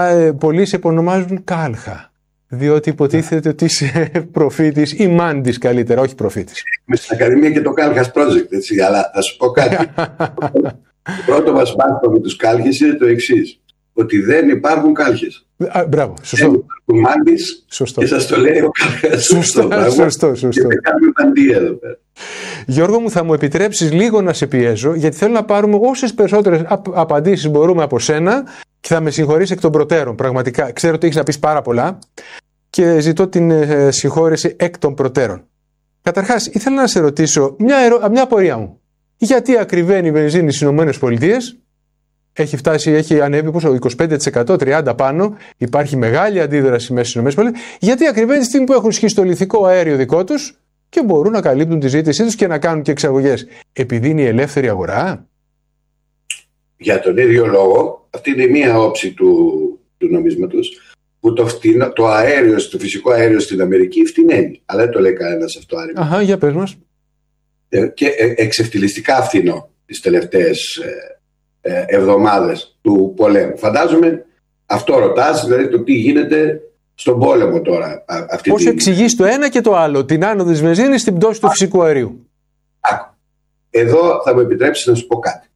πολλοί σε επωνομάζουν Κάλχα. Διότι υποτίθεται ότι είσαι προφήτης ή μάντης καλύτερα, όχι προφήτης. Είμαι στην Ακαδημία και το Κάλχας Project, έτσι, αλλά θα σου πω κάτι. Το πρώτο μας μάθημα με τους Κάλχες είναι το εξής. Ότι δεν υπάρχουν Κάλχες. Μπράβο, σωστό. Δεν υπάρχουν μάντης και σας το λέει ο Κάλχας. Σωστό. Και δεν κάνουμε μαντία εδώ πέρα. Γιώργο μου, θα μου επιτρέψεις λίγο να σε πιέζω, γιατί θέλω να πάρουμε όσες περισσότερες απαντήσεις μπορούμε από σένα και θα με συγχωρείς εκ των προτέρων. Πραγματικά, ξέρω ότι έχεις να πεις πάρα πολλά και ζητώ την συγχώρεση εκ των προτέρων. Καταρχάς, ήθελα να σε ρωτήσω μια απορία μου. Γιατί ακριβένει η βενζίνη στις ΗΠΑ? Έχει ανέβει πόσο, 25%, 30% πάνω. Υπάρχει μεγάλη αντίδραση μέσα στις ΗΠΑ. Γιατί ακριβένει τη στιγμή που έχουν σχιστολιθικό αέριο δικό τους και μπορούν να καλύπτουν τη ζήτησή τους και να κάνουν και εξαγωγές? Επειδή είναι η ελεύθερη αγορά? Για τον ίδιο λόγο, αυτή είναι μία όψη του νομίσματος, που το αέριο, το φυσικό αέριο στην Αμερική φτηνένει. Αλλά δεν το λέει κανένας αυτό άρρημα. Αχα, για πες μας. Και εξευτελιστικά φθηνό τις τελευταίες εβδομάδες του πολέμου. Φαντάζομαι αυτό ρωτάς, δηλαδή το τι γίνεται στον πόλεμο τώρα. Πώς εξηγείς το ένα και το άλλο, την άνοδο της βενζίνης στην πτώση του φυσικού αερίου? Εδώ θα μου επιτρέψεις να σου πω κάτι.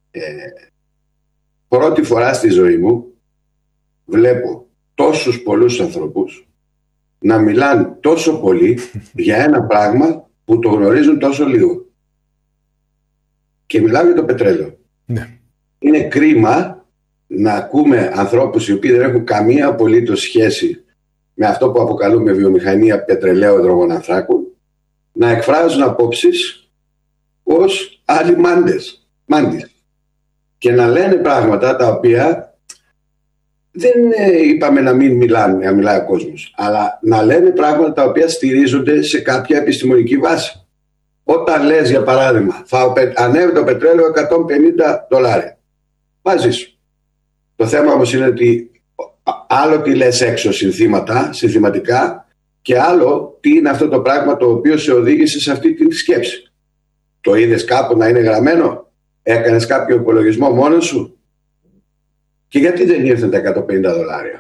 Πρώτη φορά στη ζωή μου βλέπω τόσους πολλούς ανθρώπους να μιλάνε τόσο πολύ για ένα πράγμα που το γνωρίζουν τόσο λίγο. Και μιλάω για το πετρέλαιο. Ναι. Είναι κρίμα να ακούμε ανθρώπους οι οποίοι δεν έχουν καμία απολύτως σχέση με αυτό που αποκαλούμε βιομηχανία πετρελαίου υδρογονανθράκων να εκφράζουν απόψεις ως άλλοι μάντες και να λένε πράγματα τα οποία δεν είπαμε να μην μιλάνε, να μιλάει ο κόσμος, αλλά να λένε πράγματα τα οποία στηρίζονται σε κάποια επιστημονική βάση. Όταν λες, για παράδειγμα, θα ανέβει το πετρέλαιο $150, μαζί σου. Το θέμα όμως είναι ότι άλλο τι λες έξω συνθηματικά, και άλλο τι είναι αυτό το πράγμα το οποίο σε οδήγησε σε αυτή τη σκέψη. Το είδες κάπου να είναι γραμμένο? Έκανες κάποιο υπολογισμό μόνος σου? Και γιατί δεν ήρθαν τα $150?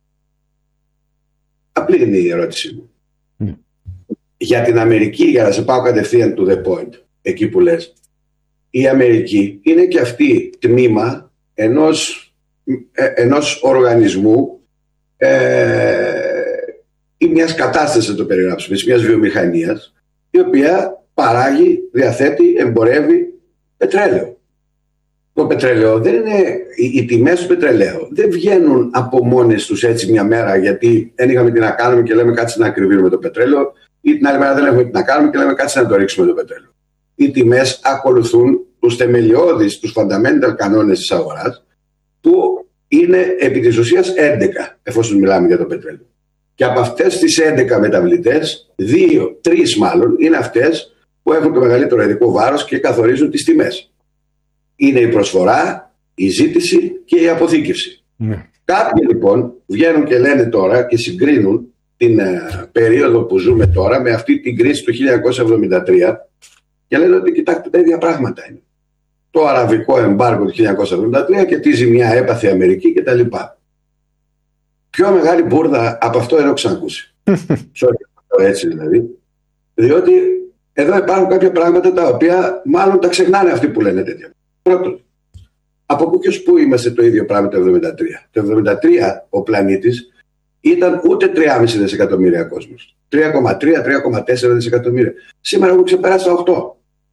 Απλή είναι η ερώτησή μου. Για την Αμερική, για να σε πάω κατευθείαν to the point, εκεί που λες, η Αμερική είναι και αυτή τμήμα ενός οργανισμού ή μιας κατάστασης, να το περιγράψουμε, μιας βιομηχανίας, η οποία παράγει, διαθέτει, εμπορεύει πετρέλαιο. Το πετρέλαιο δεν είναι, οι τιμές του πετρελαίου δεν βγαίνουν από μόνες τους έτσι μια μέρα, γιατί δεν είχαμε τι να κάνουμε και λέμε κάτσε να ακριβίνουμε το πετρέλαιο, ή την άλλη μέρα δεν έχουμε τι να κάνουμε και λέμε κάτσε να το ρίξουμε το πετρέλαιο. Οι τιμές ακολουθούν τους θεμελιώδεις, τους fundamental κανόνες της αγοράς, που είναι επί της ουσίας 11, εφόσον μιλάμε για το πετρέλαιο. Και από αυτές τις 11 μεταβλητές, 2-3 μάλλον είναι αυτές που έχουν το μεγαλύτερο ειδικό βάρος και καθορίζουν τις τιμές. Είναι η προσφορά, η ζήτηση και η αποθήκευση. Κάποιοι λοιπόν βγαίνουν και λένε τώρα και συγκρίνουν την περίοδο που ζούμε τώρα με αυτή την κρίση του 1973 και λένε ότι κοιτάξτε, τα ίδια πράγματα είναι. Το αραβικό εμπάργκο του 1973 και τι ζημιά έπαθε η Αμερική κτλ. Πιο μεγάλη μπουρδα από αυτό δεν έχω ξανακούσει. Έτσι δηλαδή. Διότι εδώ υπάρχουν κάποια πράγματα τα οποία μάλλον τα ξεχνάνε αυτοί που λένε τέτοια. Πρώτον, από πού και ως πού είμαστε το ίδιο πράγμα το 1973. Το 1973 ο πλανήτης ήταν ούτε 3,5 δισεκατομμύρια κόσμος. 3,3-3,4 δισεκατομμύρια. Σήμερα έχουμε ξεπεράσει τα 8.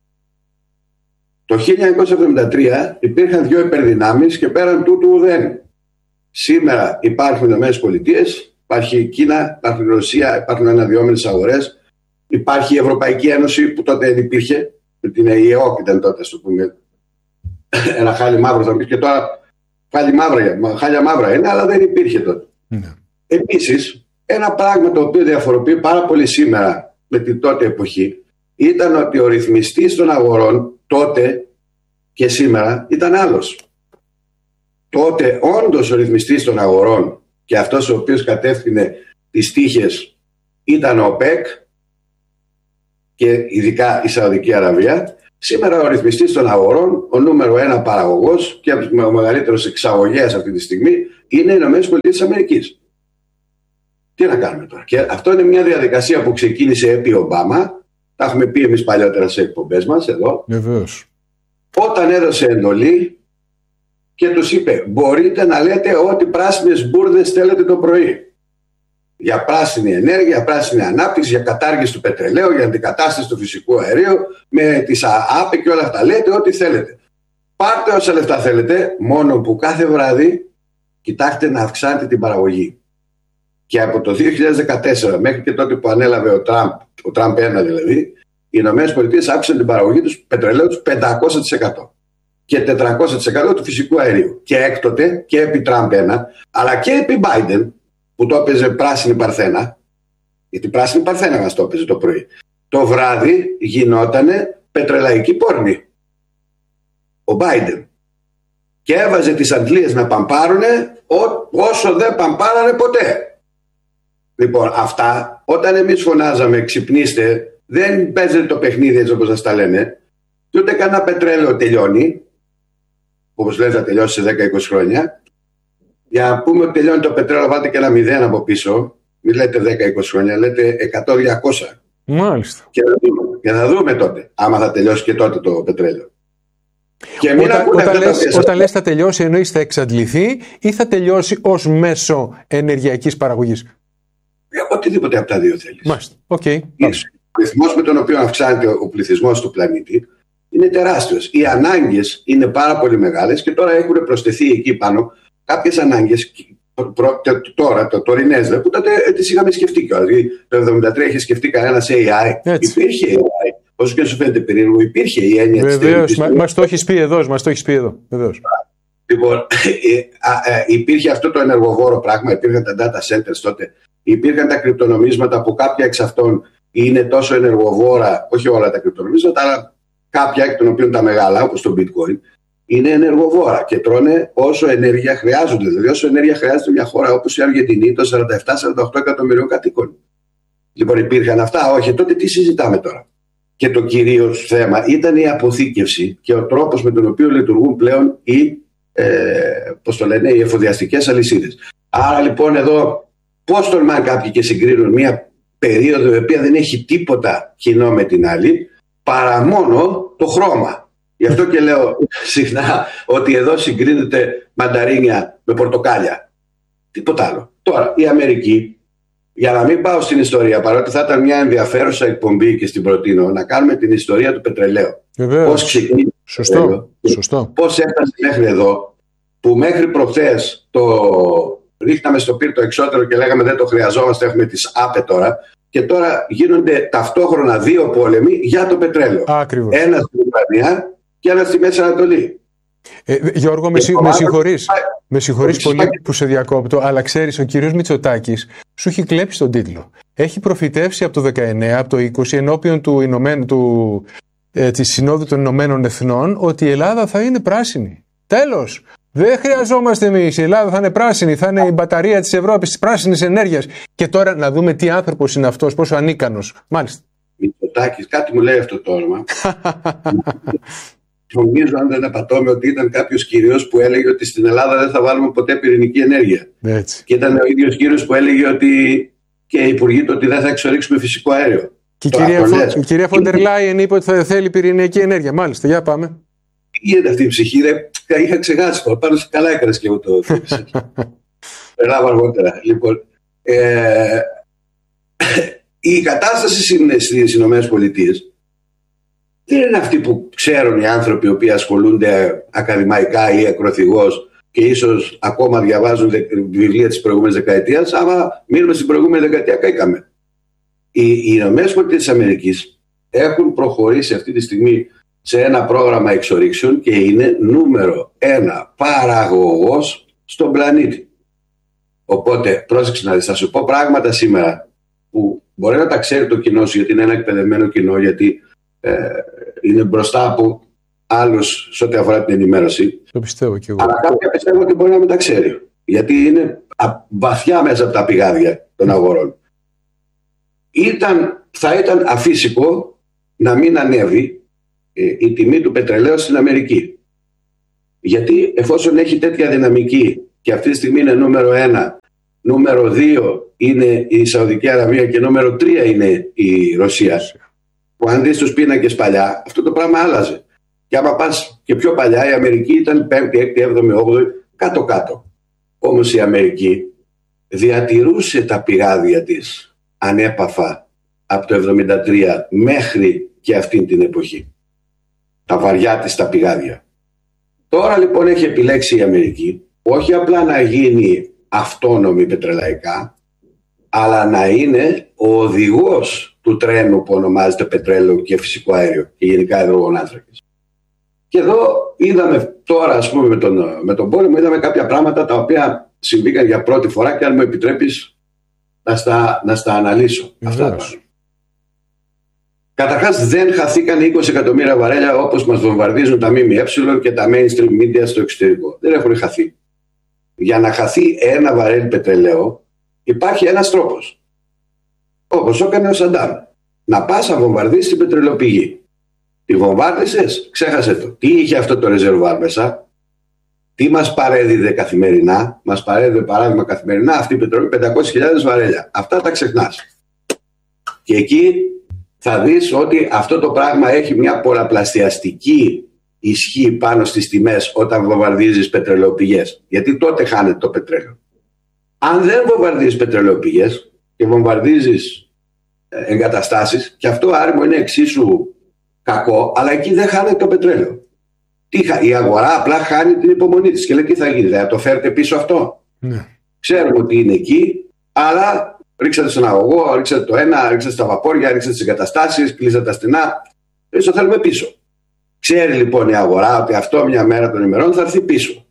Το 1973 υπήρχαν 2 υπερδυνάμεις και πέραν τούτου ουδέν. Σήμερα υπάρχουν οι ΗΠΑ, υπάρχει η Κίνα, υπάρχει η Ρωσία, υπάρχουν αναδυόμενες αγορές, υπάρχει η Ευρωπαϊκή Ένωση που τότε δεν υπήρχε, με την ΕΕΟΚ ήταν τότε, στο πούμε, ένα χάλι μαύρο, θα πεις και τώρα χάλια μαύρα είναι, αλλά δεν υπήρχε τότε. Επίσης, ένα πράγμα το οποίο διαφοροποιεί πάρα πολύ σήμερα με την τότε εποχή ήταν ότι ο ρυθμιστής των αγορών τότε και σήμερα ήταν άλλος. Τότε όντως ο ρυθμιστής των αγορών και αυτός ο οποίος κατεύθυνε τις τύχες ήταν ο ΟΠΕΚ και ειδικά η Σαουδική Αραβία. Σήμερα ο ρυθμιστής των αγορών, ο νούμερο 1 παραγωγός και ο μεγαλύτερος εξαγωγέας αυτή τη στιγμή είναι οι ΗΠΑ. Τι να κάνουμε τώρα? Και αυτό είναι μια διαδικασία που ξεκίνησε επί Ομπάμα. Τα έχουμε πει εμείς παλιότερα σε εκπομπές μας εδώ. Βεβαίως. Όταν έδωσε εντολή και τους είπε, μπορείτε να λέτε ό,τι πράσινες μπουρδες θέλετε το πρωί. Για πράσινη ενέργεια, για πράσινη ανάπτυξη, για κατάργηση του πετρελαίου, για αντικατάσταση του φυσικού αερίου, με τις ΑΑΠ και όλα αυτά. Λέτε ό,τι θέλετε. Πάρτε όσα λεφτά θέλετε, μόνο που κάθε βράδυ κοιτάξτε να αυξάνετε την παραγωγή. Και από το 2014 μέχρι και τότε που ανέλαβε ο Τραμπ 1 δηλαδή, οι ΗΠΑ αύξησαν την παραγωγή του πετρελαίου τους 500% και 400% του φυσικού αερίου. Και έκτοτε και επί Τραμπ 1, αλλά και επί Biden, που το έπαιζε πράσινη παρθένα, γιατί πράσινη παρθένα μας το έπαιζε το πρωί, το βράδυ γινότανε πετρελαϊκή πόρνη. Ο Biden. Και έβαζε τις αντλίες να παμπάρουνε όσο δεν παμπάρανε ποτέ. Λοιπόν, αυτά όταν εμείς φωνάζαμε ξυπνήστε, δεν παίζεται το παιχνίδι έτσι όπως σας τα λέμε, και ούτε κανένα πετρέλαιο τελειώνει, όπως λέτε θα τελειώσει σε 10-20 χρόνια. Για να πούμε ότι τελειώνει το πετρέλαιο, βάλτε και ένα 0 από πίσω, μην λέτε 10-20 χρόνια, λέτε 100-200. Μάλιστα. Και να δούμε τότε, άμα θα τελειώσει και τότε το πετρέλαιο. Και όταν λες θα τελειώσει, εννοείς θα εξαντληθεί ή θα τελειώσει ως μέσο ενεργειακής παραγωγής? Οτιδήποτε από τα δύο θέλεις. Μάλιστα. Okay. Ο ρυθμός με τον οποίο αυξάνεται ο πληθυσμός του πλανήτη είναι τεράστιος. Οι ανάγκες είναι πάρα πολύ μεγάλες και τώρα έχουν προσθεθεί εκεί πάνω κάποιες ανάγκες τώρα, τωρινές, που τότε τις είχαμε σκεφτεί κιόλας. Το 1973 είχε σκεφτεί κανένας AI. Έτσι. Υπήρχε AI. Όσο και σου φαίνεται περίεργο, υπήρχε η έννοια της τεχνικής. Μας το έχεις πει εδώ. Βεβαίως. Λοιπόν, υπήρχε αυτό το ενεργοβόρο πράγμα, υπήρχαν τα data centers τότε, υπήρχαν τα κρυπτονομίσματα που κάποια εξ αυτών είναι τόσο ενεργοβόρα, όχι όλα τα κρυπτονομίσματα, αλλά κάποια εκ των οποίων τα μεγάλα, όπως το bitcoin, είναι ενεργοβόρα και τρώνε όσο ενέργεια χρειάζονται. Δηλαδή, όσο ενέργεια χρειάζεται μια χώρα όπως η Αργεντινή, των 47-48 εκατομμυρίων κατοίκων. Λοιπόν, υπήρχαν αυτά, όχι, τότε τι συζητάμε τώρα? Και το κυρίως θέμα ήταν η αποθήκευση και ο τρόπος με τον οποίο λειτουργούν πλέον οι εφοδιαστικές αλυσίδες. Άρα λοιπόν εδώ πώς τολμάνε κάποιοι και συγκρίνουν μια περίοδο η οποία δεν έχει τίποτα κοινό με την άλλη παρά μόνο το χρώμα. Γι' αυτό και λέω συχνά ότι εδώ συγκρίνεται μανταρίνια με πορτοκάλια. Τίποτα άλλο. Τώρα η Αμερική, για να μην πάω στην ιστορία, παρότι θα ήταν μια ενδιαφέρουσα εκπομπή και στην προτείνω, να κάνουμε την ιστορία του πετρελαίου. Πώς ξεκίνησε. Σωστό. Πώς έφτασε μέχρι εδώ, που μέχρι προχθές το ρίχναμε στο πύρ το εξώτερο και λέγαμε δεν το χρειαζόμαστε, έχουμε τις ΑΠΕ τώρα, και τώρα γίνονται ταυτόχρονα δύο πόλεμοι για το πετρέλαιο. Ακριβώς. Ένα στην Ουκρανία και ένα στη Μέση Ανατολή. Γιώργο, με συγχωρείς πολύ που σε διακόπτω, αλλά ξέρεις, ο κύριος Μητσοτάκης σου έχει κλέψει τον τίτλο. Έχει προφητεύσει από το 19, από το 20, ενώπιον της Συνόδου των Ηνωμένων Εθνών, ότι η Ελλάδα θα είναι πράσινη. Τέλος. Δεν χρειαζόμαστε εμείς. Η Ελλάδα θα είναι πράσινη, θα είναι η μπαταρία της Ευρώπης, της πράσινης ενέργειας. Και τώρα να δούμε τι άνθρωπος είναι αυτός, πόσο ανίκανος. Μάλιστα. Μητσοτάκης, κάτι μου λέει αυτό το όνομα. Νομίζω, αν δεν απατώμε, ότι ήταν κάποιος κύριος που έλεγε ότι στην Ελλάδα δεν θα βάλουμε ποτέ πυρηνική ενέργεια. Έτσι. Και ήταν ο ίδιος κύριος που έλεγε ότι και οι υπουργοί του ότι δεν θα εξορίξουμε φυσικό αέριο. Και η κυρία Φόντερ Λάιεν είπε ότι θα θέλει πυρηνική ενέργεια. Μάλιστα, για πάμε. Γίνεται αυτή η ψυχή, είχα ξεχάσει το. Πάνω καλά έκανες και εγώ το θύμισα. Περνάω αργότερα. Λοιπόν, η κατάσταση στις Ηνωμένες Πολιτείες δεν είναι αυτή που ξέρουν οι άνθρωποι οι οποίοι ασχολούνται ακαδημαϊκά ή ακροθυγώς και ίσως ακόμα διαβάζουν βιβλία της προηγούμενης δεκαετίας. Άμα μείνουμε στην προηγούμενη δεκαετία, καήκαμε. Οι Ηνωμένες Πολιτείες της Αμερικής έχουν προχωρήσει αυτή τη στιγμή σε ένα πρόγραμμα εξορίξεων και είναι νούμερο 1 παραγωγός στον πλανήτη. Οπότε, πρόσεξε να δεις, θα σου πω πράγματα σήμερα που μπορεί να τα ξέρει το κοινό σου, γιατί είναι ένα εκπαιδευμένο κοινό, γιατί είναι μπροστά από άλλους σε ό,τι αφορά την ενημέρωση. Το πιστεύω κι εγώ. Αλλά κάποια πιστεύω ότι μπορεί να μην τα ξέρει, γιατί είναι βαθιά μέσα από τα πηγάδια των αγορών. Θα ήταν αφύσικο να μην ανέβει η τιμή του πετρελαίου στην Αμερική. Γιατί εφόσον έχει τέτοια δυναμική και αυτή τη στιγμή είναι νούμερο 1, νούμερο 2 είναι η Σαουδική Αραβία και νούμερο 3 είναι η Ρωσία, που αν δεις τους πίνακες παλιά, αυτό το πράγμα άλλαζε. Και άμα πας και πιο παλιά, η Αμερική ήταν 5η, 6η, 7η, 8η, κάτω-κάτω. Όμως η Αμερική διατηρούσε τα πηγάδια της ανέπαφα από το 1973 μέχρι και αυτή την εποχή. Τα βαριά της τα πηγάδια. Τώρα λοιπόν έχει επιλέξει η Αμερική όχι απλά να γίνει αυτόνομη πετρελαϊκά, αλλά να είναι ο οδηγός του τρένου που ονομάζεται πετρέλαιο και φυσικό αέριο και γενικά υδρογονάνθρακες. Και εδώ είδαμε τώρα, ας πούμε, με τον πόλεμο, είδαμε κάποια πράγματα τα οποία συμβήκαν για πρώτη φορά και αν μου επιτρέπεις να στα αναλύσω. Αυτά. Καταρχάς δεν χαθήκαν 20 εκατομμύρια βαρέλια όπως μας βομβαρδίζουν τα ΜΜΕ και τα mainstream media στο εξωτερικό. Δεν έχουν χαθεί. Για να χαθεί ένα βαρέλι πετρελαίου υπάρχει ένας τρόπος. Όπως έκανε ο Σαντάμ. Να πας να βομβαρδίσεις την πετρελαιοπηγή. Τη βομβάρδισες, ξέχασε το. Τι είχε αυτό το ρεζερβουάρ μέσα, τι μας παρέδιδε καθημερινά. Μας παρέδιδε παράδειγμα καθημερινά αυτή η πετρελαιοπηγή 500.000 βαρέλια. Αυτά τα ξεχνάς. Και εκεί θα δεις ότι αυτό το πράγμα έχει μια πολλαπλασιαστική ισχύ πάνω στις τιμές όταν βομβαρδίζεις πετρελαιοπηγές. Γιατί τότε χάνεται το πετρέλαιο. Αν δεν βομβαρδίζεις πετρελαιοπηγές και βομβαρδίζεις εγκαταστάσεις, και αυτό άριμο είναι εξίσου κακό, αλλά εκεί δεν χάνεται το πετρέλαιο. Η αγορά απλά χάνει την υπομονή της και λέει τι θα γίνει, θα το φέρετε πίσω αυτό. Ναι. Ξέρουμε ότι είναι εκεί, αλλά ρίξατε στον αγωγό, ρίξατε το ένα, ρίξατε στα βαπόρια, ρίξατε τις εγκαταστάσεις, κλείσατε τα στενά. Εμείς το θέλουμε πίσω. Ξέρει λοιπόν η αγορά ότι αυτό μια μέρα των ημερών θα έρθει πίσω.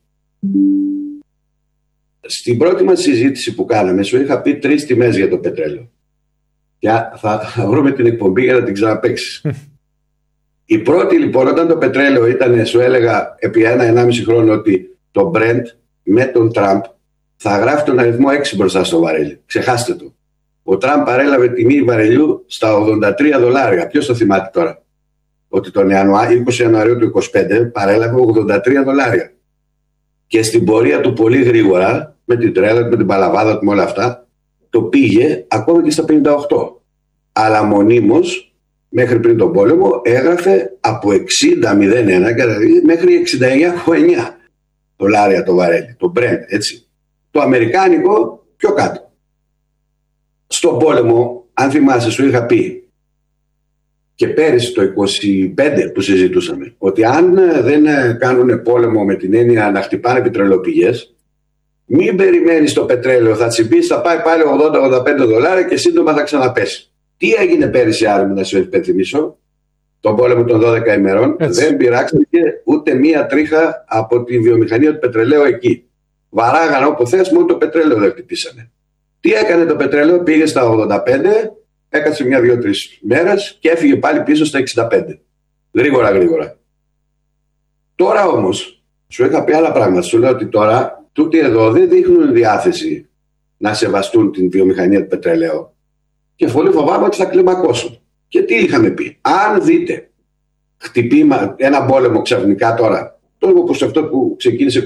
Στην πρώτη μας συζήτηση που κάναμε, σου είχα πει 3 τιμές για το πετρέλαιο. Και θα βρούμε την εκπομπή για να την ξαναπαίξεις. Η πρώτη λοιπόν, όταν το πετρέλαιο ήταν, σου έλεγα επί 1-1,5 χρόνο ότι το Brent με τον Τραμπ θα γράφει τον αριθμό 6 μπροστά στο βαρέλι. Ξεχάστε το. Ο Τραμπ παρέλαβε τιμή βαρελιού στα $83. Ποιος το θυμάται τώρα? Ότι τον 20 Ιανουαρίου του 2025 παρέλαβε $83. Και στην πορεία του πολύ γρήγορα, με την τρέλα, με την παλαβάδα του, με όλα αυτά, το πήγε ακόμα και στα 58. Αλλά μονίμως, μέχρι πριν τον πόλεμο, έγραφε από 60,01 μέχρι 69,9 δολάρια το βαρέλι, το Brent, έτσι. Το αμερικάνικο πιο κάτω. Στον πόλεμο, αν θυμάσαι, σου είχα πει και πέρυσι το 25 που συζητούσαμε, ότι αν δεν κάνουν πόλεμο με την έννοια να χτυπάνε πετρελαιοπηγές, μην περιμένεις το πετρέλαιο, θα τσιμπήσει, θα πάει πάλι 80-85 δολάρια και σύντομα θα ξαναπέσει. Τι έγινε πέρυσι, Άρμη, να σου υπενθυμίσω, τον πόλεμο των 12 ημερών? Έτσι. Δεν πειράξθηκε ούτε μία τρίχα από τη βιομηχανία του πετρελαίου εκεί. Βαράγανε όπου θες, μόνο το πετρέλαιο δεν χτυπήσανε. Τι έκανε το πετρέλαιο? Πήγε στα 85, έκατσε 1-2-3 μέρες και έφυγε πάλι πίσω στα 65. Γρήγορα. Τώρα όμως, σου είχα πει άλλα πράγματα. Σου λέω ότι τώρα τούτοι εδώ δεν δείχνουν διάθεση να σεβαστούν την βιομηχανία του πετρελαίου. Και πολύ φοβάμαι ότι θα κλιμακώσουν. Και τι είχαμε πει? Αν δείτε χτυπήμα, ένα πόλεμο ξαφνικά τώρα, όπως αυτό που ξεκίνησε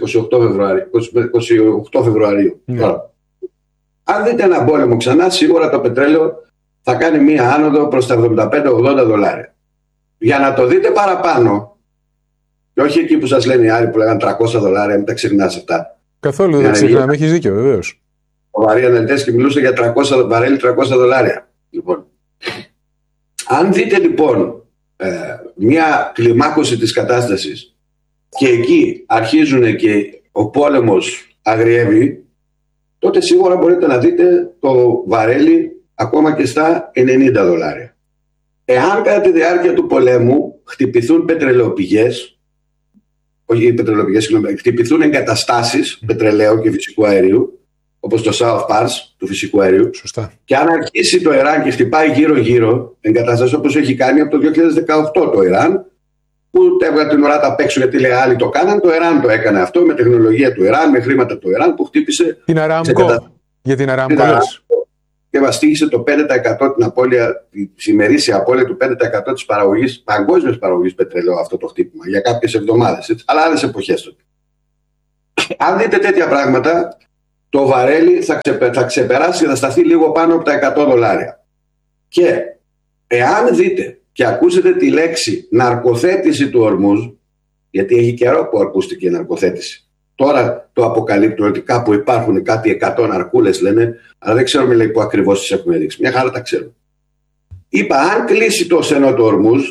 28 Φεβρουαρίου. Τώρα, αν δείτε ένα πόλεμο ξανά, σίγουρα το πετρέλαιο θα κάνει μία άνοδο προς τα 75-80 δολάρια. Για να το δείτε παραπάνω, και όχι εκεί που σας λένε οι άλλοι που λέγανε 300 δολάρια, μην τα ξεχνάς αυτά. Καθόλου δεν ξεχνάμε, έχεις δίκιο, βεβαίως. Ο Βαρύ αναλυτές και μιλούσε για 300 βαρέλι, 300 δολάρια. Λοιπόν, αν δείτε λοιπόν μια κλιμάκωση της κατάστασης και εκεί αρχίζουν και ο πόλεμος αγριεύει, τότε σίγουρα μπορείτε να δείτε το βαρέλι ακόμα και στα 90 δολάρια. Εάν κατά τη διάρκεια του πολέμου χτυπηθούν πετρελαιοπηγές, όχι πετρελαιοπηγές, χτυπηθούν εγκαταστάσεις πετρελαίου και φυσικού αερίου, όπως το South Pars του φυσικού αερίου. Σωστά. Και αν αρχίσει το Ιράν και χτυπάει γύρω-γύρω εγκαταστάσεις όπως έχει κάνει από το 2018 το Ιράν, που έβγαλε την ουρά τα απ' έξω γιατί λέει άλλοι το κάναν, το Ιράν το έκανε αυτό με τεχνολογία του Ιράν, με χρήματα του Ιράν που χτύπησε. Την Αραμκό. Για την Αραμκό. και μας τύχησε το 5% την απώλεια, τη ημερήσια απώλεια του 5% της παραγωγής, παγκόσμιας παραγωγής πετρελαίου, αυτό το χτύπημα για κάποιες εβδομάδες, έτσι, αλλά άλλες εποχές τότε. Αν δείτε τέτοια πράγματα, το βαρέλι θα ξεπεράσει και θα σταθεί λίγο πάνω από τα $100. Και εάν δείτε και ακούσετε τη λέξη ναρκοθέτηση του Ορμούζ, γιατί έχει καιρό που ακούστηκε η ναρκοθέτηση. Τώρα το αποκαλύπτω ότι κάπου υπάρχουν κάτι 100 ναρκούλες λένε, αλλά δεν ξέρουμε λέει που ακριβώς τις έχουμε δείξει. Μια χαρά τα ξέρουμε. Είπα, αν κλείσει το στενό του Ορμούζ,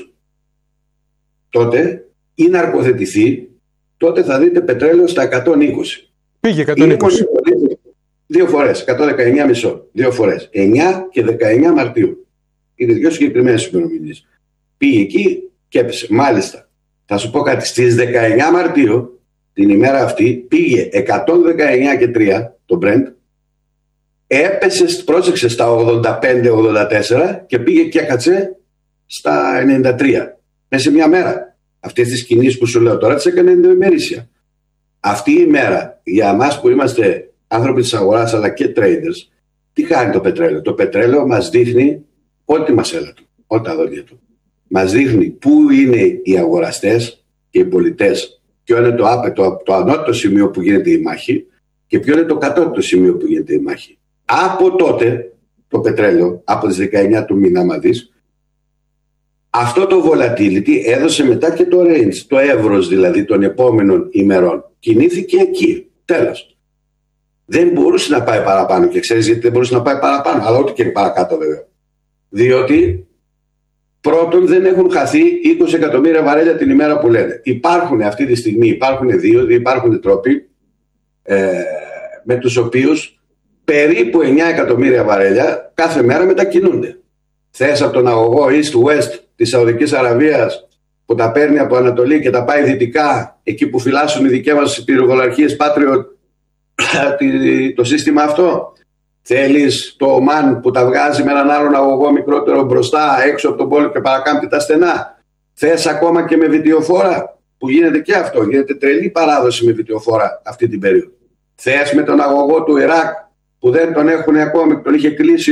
τότε ή ναρκοθετηθεί, τότε θα δείτε πετρέλαιο στα 120. Πήγε 120. Δύο φορές, 119,5. Δύο φορές. 9 και 19 Μαρτίου. Είναι δύο συγκεκριμένες ημερομηνίες. Πήγε εκεί και έπεσε. Μάλιστα, θα σου πω κάτι. Στις 19 Μαρτίου, την ημέρα αυτή, πήγε 119,3 το Brent, έπεσε, πρόσεξε, στα 85-84 και πήγε και έκατσε στα 93. Μέσα σε μια μέρα. Αυτές τις κινήσεις που σου λέω τώρα τις έκανε ημερήσια. Αυτή η μέρα, για εμάς που είμαστε άνθρωποι της αγοράς αλλά και traders, τι κάνει το πετρέλαιο? Το πετρέλαιο μας δείχνει ό,τι μας έλατε, όλα τα δόντια του. Μας δείχνει πού είναι οι αγοραστές και οι πολιτές, ποιο είναι το ανώτατο σημείο που γίνεται η μάχη και ποιο είναι το κατώτατο σημείο που γίνεται η μάχη. Από τότε το πετρέλαιο, από τις 19 του μήνα, άμα δεις, αυτό το volatility έδωσε μετά και το range, το εύρος δηλαδή των επόμενων ημερών. Κινήθηκε εκεί, τέλος. Δεν μπορούσε να πάει παραπάνω και ξέρεις γιατί δεν μπορούσε να πάει παραπάνω, αλλά ούτε και παρακάτω βέβαια. Διότι πρώτον δεν έχουν χαθεί 20 εκατομμύρια βαρέλια την ημέρα που λένε. Υπάρχουν αυτή τη στιγμή, υπάρχουν τρόποι με τους οποίους περίπου 9 εκατομμύρια βαρέλια κάθε μέρα μετακινούνται. Θες από τον αγωγό East-West της Σαουδικής Αραβίας που τα παίρνει από Ανατολή και τα πάει δυτικά, εκεί που φυλάσσουν οι δικές μας πυροβολαρχίες Patriot, το σύστημα αυτό. Θέλεις το Ομάν που τα βγάζει με έναν άλλον αγωγό μικρότερο μπροστά έξω από τον πόλεμο και παρακάμπτει τα στενά. Θες ακόμα και με βιτιοφόρα που γίνεται και αυτό, γίνεται τρελή παράδοση με βιτιοφόρα αυτή την περίοδο. Θες με τον αγωγό του Ιράκ που δεν τον έχουν ακόμη, τον είχε κλείσει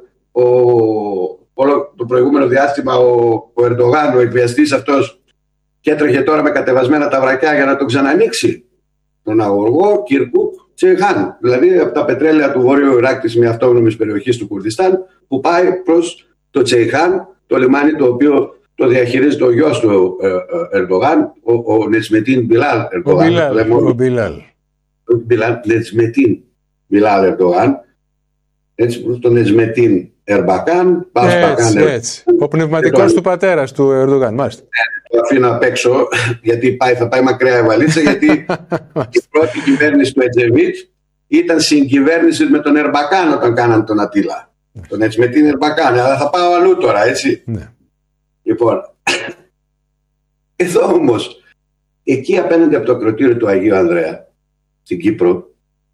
όλο το προηγούμενο διάστημα ο Ερντογάν, ο εκβιαστής αυτός, και έτρεχε τώρα με κατεβασμένα τα βρακιά για να τον ξανανοίξει. Τον αγωγό Κιρκούκ Τσεϊχάν, δηλαδή από τα πετρέλαια του Βόρειου Ιράκ της μη αυτόνομης περιοχής του Κουρδιστάν, που πάει προς το Τσεϊχάν, το λιμάνι το οποίο το διαχειρίζεται ο γιος του Ερντογάν, ο Νετσμετίν Μπιλάλ Ερντογάν. Ο Νετσμετίν Μπιλάλ Ερντογάν. Έτσι, τον Νετσμετίν Ερμπακάν. Έτσι. Ο πνευματικός του πατέρας του Ερντογάν, μάλιστα. Το αφήνω απ' έξω, γιατί θα πάει μακριά η βαλίτσα, γιατί η πρώτη κυβέρνηση του Ετζεβίτ ήταν συγκυβέρνηση με τον Ερμπακάν όταν κάναν τον Ατήλα. Τον έτσι με την Ερμπακάν, αλλά θα πάω αλλού τώρα, έτσι. Ναι. Λοιπόν, εδώ όμως, εκεί απέναντι από το ακροτήριο του Αγίου Ανδρέα, στην Κύπρο,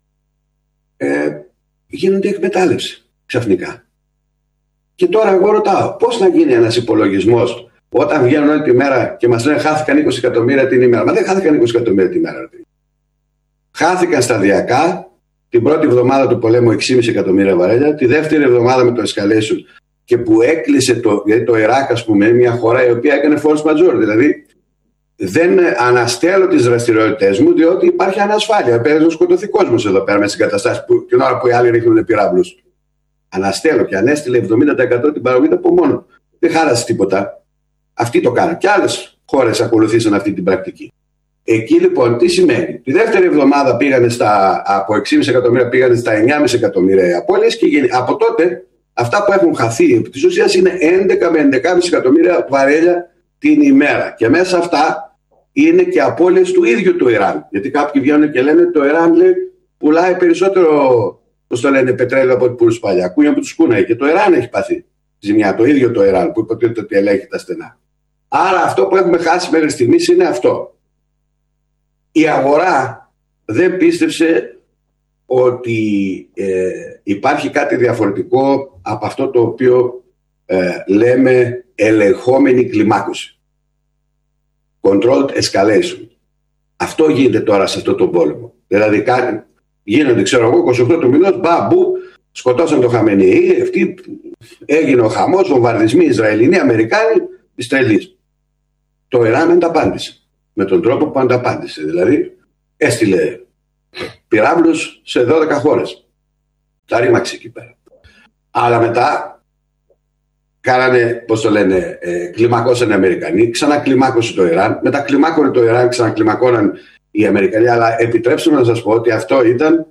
γίνονται εκμετάλλευση ξαφνικά. Και τώρα εγώ ρωτάω, πώς να γίνει ένας υπολογισμός όταν βγαίνουν όλη τη μέρα και μας λένε χάθηκαν 20 εκατομμύρια την ημέρα? Μα δεν χάθηκαν 20 εκατομμύρια την ημέρα. Χάθηκαν σταδιακά την πρώτη εβδομάδα του πολέμου 6,5 εκατομμύρια βαρέλια, τη δεύτερη εβδομάδα με το escalation και που έκλεισε το Ιράκ, ας πούμε, μια χώρα η οποία έκανε force majeure. Δηλαδή δεν αναστέλω τις δραστηριότητες μου διότι υπάρχει ανασφάλεια. Παίζει να σκοτωθεί κόσμος εδώ πέρα με τις εγκαταστάσεις την ώρα που οι άλλοι ρίχνουν πυράβλους. Αναστέλω και ανέστειλε 70% την παραγωγή από μόνο. Δεν χάλασε τίποτα. Αυτοί το κάνουν. Και άλλες χώρες ακολουθήσαν αυτή την πρακτική. Εκεί λοιπόν τι σημαίνει? Τη δεύτερη εβδομάδα πήγανε από 6,5 εκατομμύρια πήγανε στα 9,5 εκατομμύρια οι απώλειες και από τότε αυτά που έχουν χαθεί επί της ουσίας είναι 11 με 11,5 εκατομμύρια βαρέλια την ημέρα. Και μέσα αυτά είναι και απώλειες του ίδιου του Ιράν. Γιατί κάποιοι βγαίνουν και λένε το Ιράν πουλάει περισσότερο, πώς το λένε, πετρέλαιο από ό,τι πουλούσε παλιά. Ακούγεται από τους κούναοι και το Ιράν έχει πάθει ζημιά. Το ίδιο το Ιράν που υποτίθεται ότι ελέγχει τα στενά. Άρα αυτό που έχουμε χάσει μέχρι στιγμής είναι αυτό. Η αγορά δεν πίστεψε ότι υπάρχει κάτι διαφορετικό από αυτό το οποίο λέμε ελεγχόμενη κλιμάκωση. Controlled escalation. Αυτό γίνεται τώρα σε αυτό το πόλεμο. Δηλαδή γίνονται, ξέρω εγώ, 28 του μηνός, μπαμπού, Σκοτώσαν το Χαμενεϊ, έγινε ο χαμός, βομβαρδισμοί Ισραηλινοί, Αμερικάνοι, της τρελής. Το Ιράν δεν τα απάντησε με τον τρόπο που ανταπάντησε. Δηλαδή έστειλε πυράβλους σε 12 χώρες. Τα ρήμαξε εκεί πέρα. Αλλά μετά κάνανε, πώς το λένε, κλιμακώσαν οι Αμερικανοί, ξανακλιμάκωσε το Ιράν, μετά κλιμάκωνε το Ιράν, ξανακλιμακώναν οι Αμερικανοί. Αλλά επιτρέψτε μου να σας πω ότι αυτό ήταν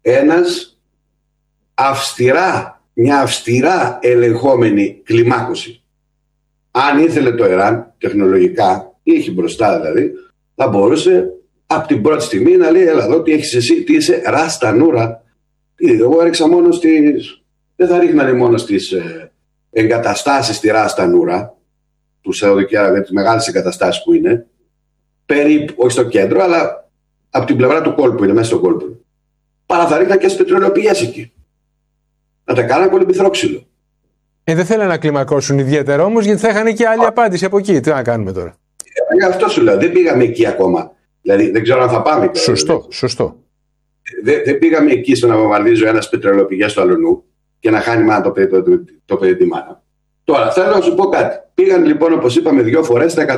μια αυστηρά ελεγχόμενη κλιμάκωση. Αν ήθελε το Ιράν τεχνολογικά, είχε μπροστά δηλαδή, θα μπορούσε από την πρώτη στιγμή να λέει: έλα εδώ, τι έχεις εσύ, τι είσαι, ράστα νούρα. Εγώ έριξα μόνο στις. Δεν θα ρίχνανε μόνο στις εγκαταστάσεις στη ράστα νούρα, του Σαουδική Αραβία, τις μεγάλες εγκαταστάσεις που είναι, περίπου, όχι στο κέντρο, αλλά από την πλευρά του κόλπου, είναι μέσα στον κόλπο. Παρά θα ρίχναν και στις πετρελαιοποιίες εκεί. Να τα κάνανε πολύ πυθρόξυλο. Δεν θέλανε να κλιμακώσουν ιδιαίτερα όμως, γιατί θα είχαν και άλλη απάντηση από εκεί. Τι να κάνουμε τώρα. Αυτό σου λέω. Δεν πήγαμε εκεί ακόμα. Δηλαδή δεν ξέρω αν θα πάμε. Σωστό. Δεν πήγαμε εκεί στο να βομβαρδίζει ένας πετρελαιοπηγές του αλουνού και να χάνει μάνα το παιδί τη μάνα. Τώρα θέλω να σου πω κάτι. Πήγαν λοιπόν, όπως είπαμε, 2 φορές τα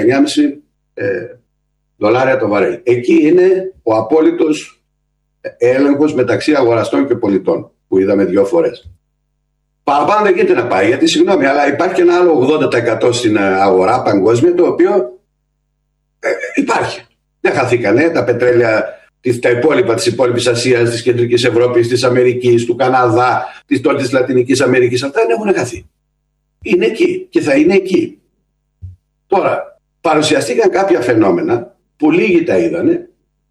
$119,5 το βαρέλι. Εκεί είναι ο απόλυτος έλεγχος μεταξύ αγοραστών και πολιτών που είδαμε 2 φορές. Παραπάνω δεν γίνεται να πάει, γιατί συγγνώμη, αλλά υπάρχει και ένα άλλο 80% στην αγορά παγκόσμια, το οποίο υπάρχει. Δεν χαθήκανε τα πετρέλαια, τα υπόλοιπα της υπόλοιπης Ασίας, της Κεντρικής Ευρώπης, της Αμερικής, του Καναδά, της Λατινικής Αμερικής. Αυτά δεν έχουν χαθεί. Είναι εκεί και θα είναι εκεί. Τώρα, παρουσιαστήκαν κάποια φαινόμενα που λίγοι τα είδανε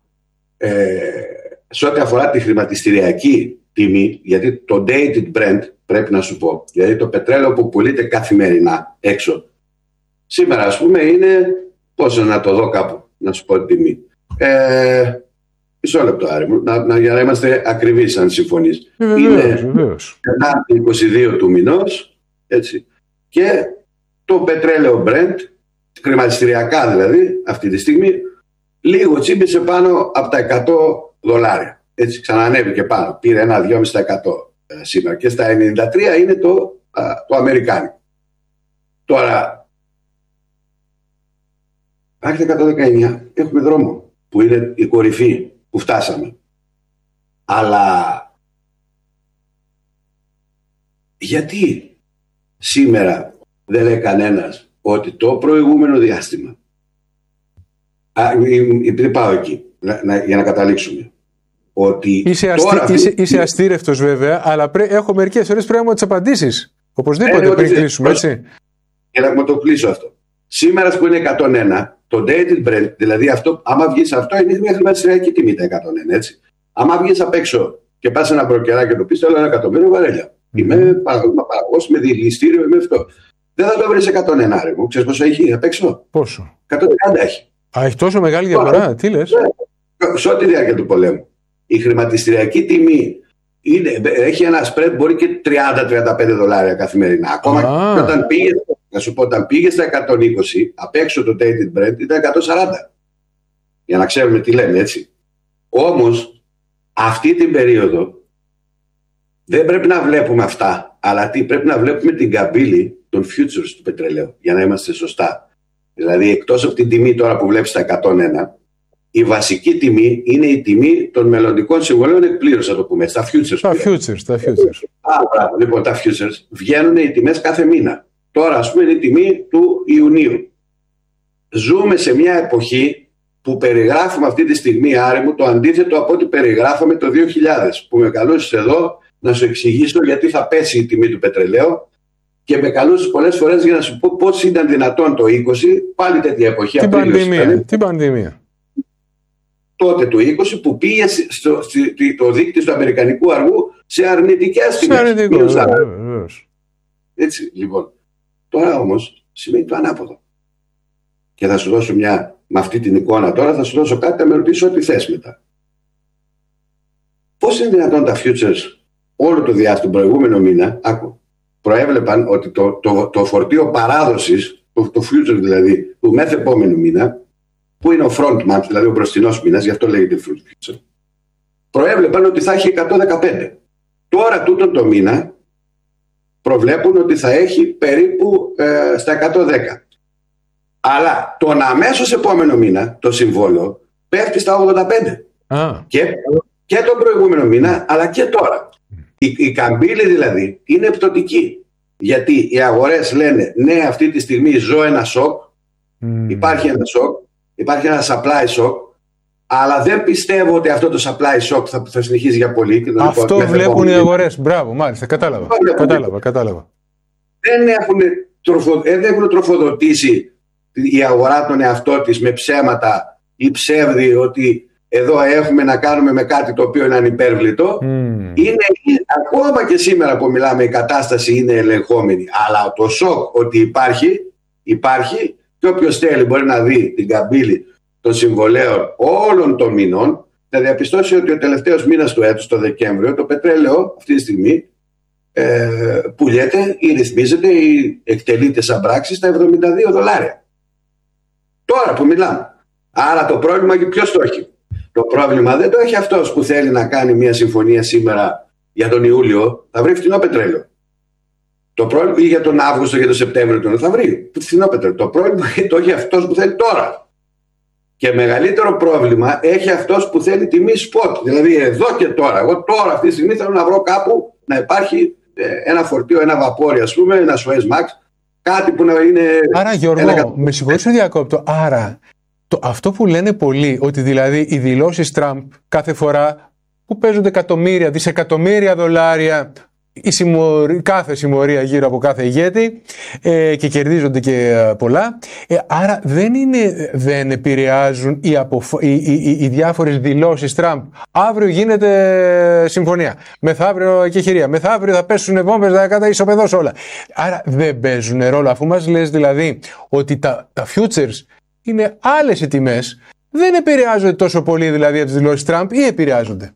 σε ό,τι αφορά τη χρηματιστηριακή τιμή, γιατί το dated Brent, πρέπει να σου πω, δηλαδή το πετρέλαιο που πουλείται καθημερινά έξω, σήμερα ας πούμε είναι, πόσο να το δω κάπου, να σου πω την τιμή. Μισό λεπτό, Άρη μου, για να είμαστε ακριβείς αν συμφωνείς. Είναι 22 του μηνός, έτσι, και το πετρέλαιο Brent, χρηματιστηριακά δηλαδή, αυτή τη στιγμή, λίγο τσίμπησε πάνω από τα $100. Έτσι ξανανέβηκε πάνω, πήρε ένα 2,5% σήμερα και στα 93 είναι το αμερικάνικο. Τώρα, άρχεται 119, έχουμε δρόμο που είναι η κορυφή που φτάσαμε. Αλλά γιατί σήμερα δεν λέει κανένας ότι το προηγούμενο διάστημα, επειδή πάω εκεί για να καταλήξουμε, ότι είσαι αστήρευτος βέβαια, αλλά έχω μερικές ώρες πρέπει να μου τις απαντήσεις. Οπωσδήποτε πριν κλείσουμε, έτσι. Για να μου το κλείσω αυτό. Σήμερα που είναι 101, το dated Brent, δηλαδή αυτό, άμα βγεις αυτό, είναι μια χρηματιστηριακή τιμή τα 101, έτσι. Άμα βγεις απ' έξω και πας ένα προκεράκι και το πεις, θέλω 1.000.000 βαρέλια. Είμαι παραγωγός με διελιστήριο, είμαι αυτό. Δεν θα το βρεις 101, ρε μου. Ξέρεις πόσο έχει απ' έξω? Πόσο? 130 έχει. Έχει τόσο μεγάλη διαφορά, τι λες? Σε ό,τι διάρκεια του πολέμου. Η χρηματιστηριακή τιμή έχει ένα spread, μπορεί και $30-35 καθημερινά. Ακόμα και όταν πήγε, να σου πω, όταν πήγε στα 120, απ' έξω το dated Brent ήταν 140. Για να ξέρουμε τι λέμε, έτσι. Όμως, αυτή την περίοδο δεν πρέπει να βλέπουμε αυτά, αλλά πρέπει να βλέπουμε την καμπύλη των futures του πετρελαίου, για να είμαστε σωστά. Δηλαδή, εκτός από την τιμή τώρα που βλέπεις τα 101, η βασική τιμή είναι η τιμή των μελλοντικών συμβολέων εκπλήρωση, θα το πούμε, στα futures. Τα futures. Λοιπόν, τα futures βγαίνουν οι τιμές κάθε μήνα. Τώρα, ας πούμε, είναι η τιμή του Ιουνίου. Ζούμε σε μια εποχή που περιγράφουμε αυτή τη στιγμή, Άρη μου, το αντίθετο από ό,τι περιγράφαμε το 2000, που με καλούσες εδώ να σου εξηγήσω γιατί θα πέσει η τιμή του πετρελαίου και με καλούσες πολλές φορές για να σου πω πώς ήταν δυνατόν το 20, πάλι τέτοια εποχή. Την πανδημία. Τότε το 20 που πήγε το δίκτυο του αμερικανικού αργού σε αρνητικές τιμές. Έτσι, λοιπόν. Τώρα όμως σημαίνει το ανάποδο. Και θα σου δώσω με αυτή την εικόνα τώρα, θα σου δώσω κάτι, θα με ρωτήσω ό,τι θες μετά. Πώς είναι δυνατόν τα futures όλο το διάστημα, τον προηγούμενο μήνα, προέβλεπαν ότι το φορτίο παράδοσης, το future δηλαδή, του μεθεπόμενου μήνα, που είναι ο front month, δηλαδή ο μπροστινός μήνας, γι' αυτό λέγεται future, προέβλεπαν ότι θα έχει 115. Τώρα τούτο το μήνα προβλέπουν ότι θα έχει περίπου στα 110. Αλλά τον αμέσως επόμενο μήνα το συμβόλαιο πέφτει στα 85. Και τον προηγούμενο μήνα, αλλά και τώρα. Η καμπύλη δηλαδή είναι πτωτική. Γιατί οι αγορές λένε ναι, αυτή τη στιγμή ζω ένα σοκ, υπάρχει ένα σοκ, υπάρχει ένα supply shock, αλλά δεν πιστεύω ότι αυτό το supply shock θα συνεχίσει για πολύ. Αυτό βλέπουν οι αγορές. Μπράβο, μάλιστα, κατάλαβα. Δεν έχουν τροφοδοτήσει η αγορά τον εαυτό της με ψέματα ή ψεύδι ότι εδώ έχουμε να κάνουμε με κάτι το οποίο είναι ανυπέρβλητο. Ακόμα και σήμερα που μιλάμε η κατάσταση είναι ελεγχόμενη, αλλά το σοκ ότι υπάρχει και όποιος θέλει μπορεί να δει την καμπύλη των συμβολέων όλων των μηνών, θα διαπιστώσει ότι ο τελευταίος μήνας του έτους, το Δεκέμβριο, το πετρέλαιο αυτή τη στιγμή πουλιέται ή ρυθμίζεται ή εκτελείται σαν πράξη στα $72. Τώρα που μιλάμε. Άρα το πρόβλημα ποιος το έχει? Το πρόβλημα δεν το έχει αυτός που θέλει να κάνει μια συμφωνία σήμερα για τον Ιούλιο, θα βρει φθηνό πετρέλαιο. Το πρόβλημα, ή για τον Αύγουστο, για τον Σεπτέμβριο, θα βρει φθηνό πετρέλαιο. Το πρόβλημα το έχει αυτός που θέλει τώρα. Και μεγαλύτερο πρόβλημα έχει αυτός που θέλει τιμή spot. Δηλαδή εδώ και τώρα. Εγώ τώρα αυτή τη στιγμή θέλω να βρω κάπου να υπάρχει ένα φορτίο, ένα βαπόρι, ας πούμε, ένα Suez Max, κάτι που να είναι. Άρα, Γιώργο, με συγχωρείς που διακόπτω. Άρα, αυτό που λένε πολλοί, ότι δηλαδή οι δηλώσεις Τραμπ κάθε φορά που παίζονται εκατομμύρια, δισεκατομμύρια δολάρια, κάθε συμμορία γύρω από κάθε ηγέτη και κερδίζονται και πολλά, άρα δεν επηρεάζουν οι διάφορες δηλώσεις Τραμπ. Αύριο γίνεται συμφωνία, μεθαύριο εκεχηρία, μεθαύριο θα πέσουν βόμβες, θα ισοπεδώσει όλα. Άρα δεν παίζουν ρόλο, αφού μας λες δηλαδή ότι τα futures είναι άλλες οι τιμές, δεν επηρεάζονται τόσο πολύ δηλαδή από τις δηλώσεις Τραμπ ή επηρεάζονται?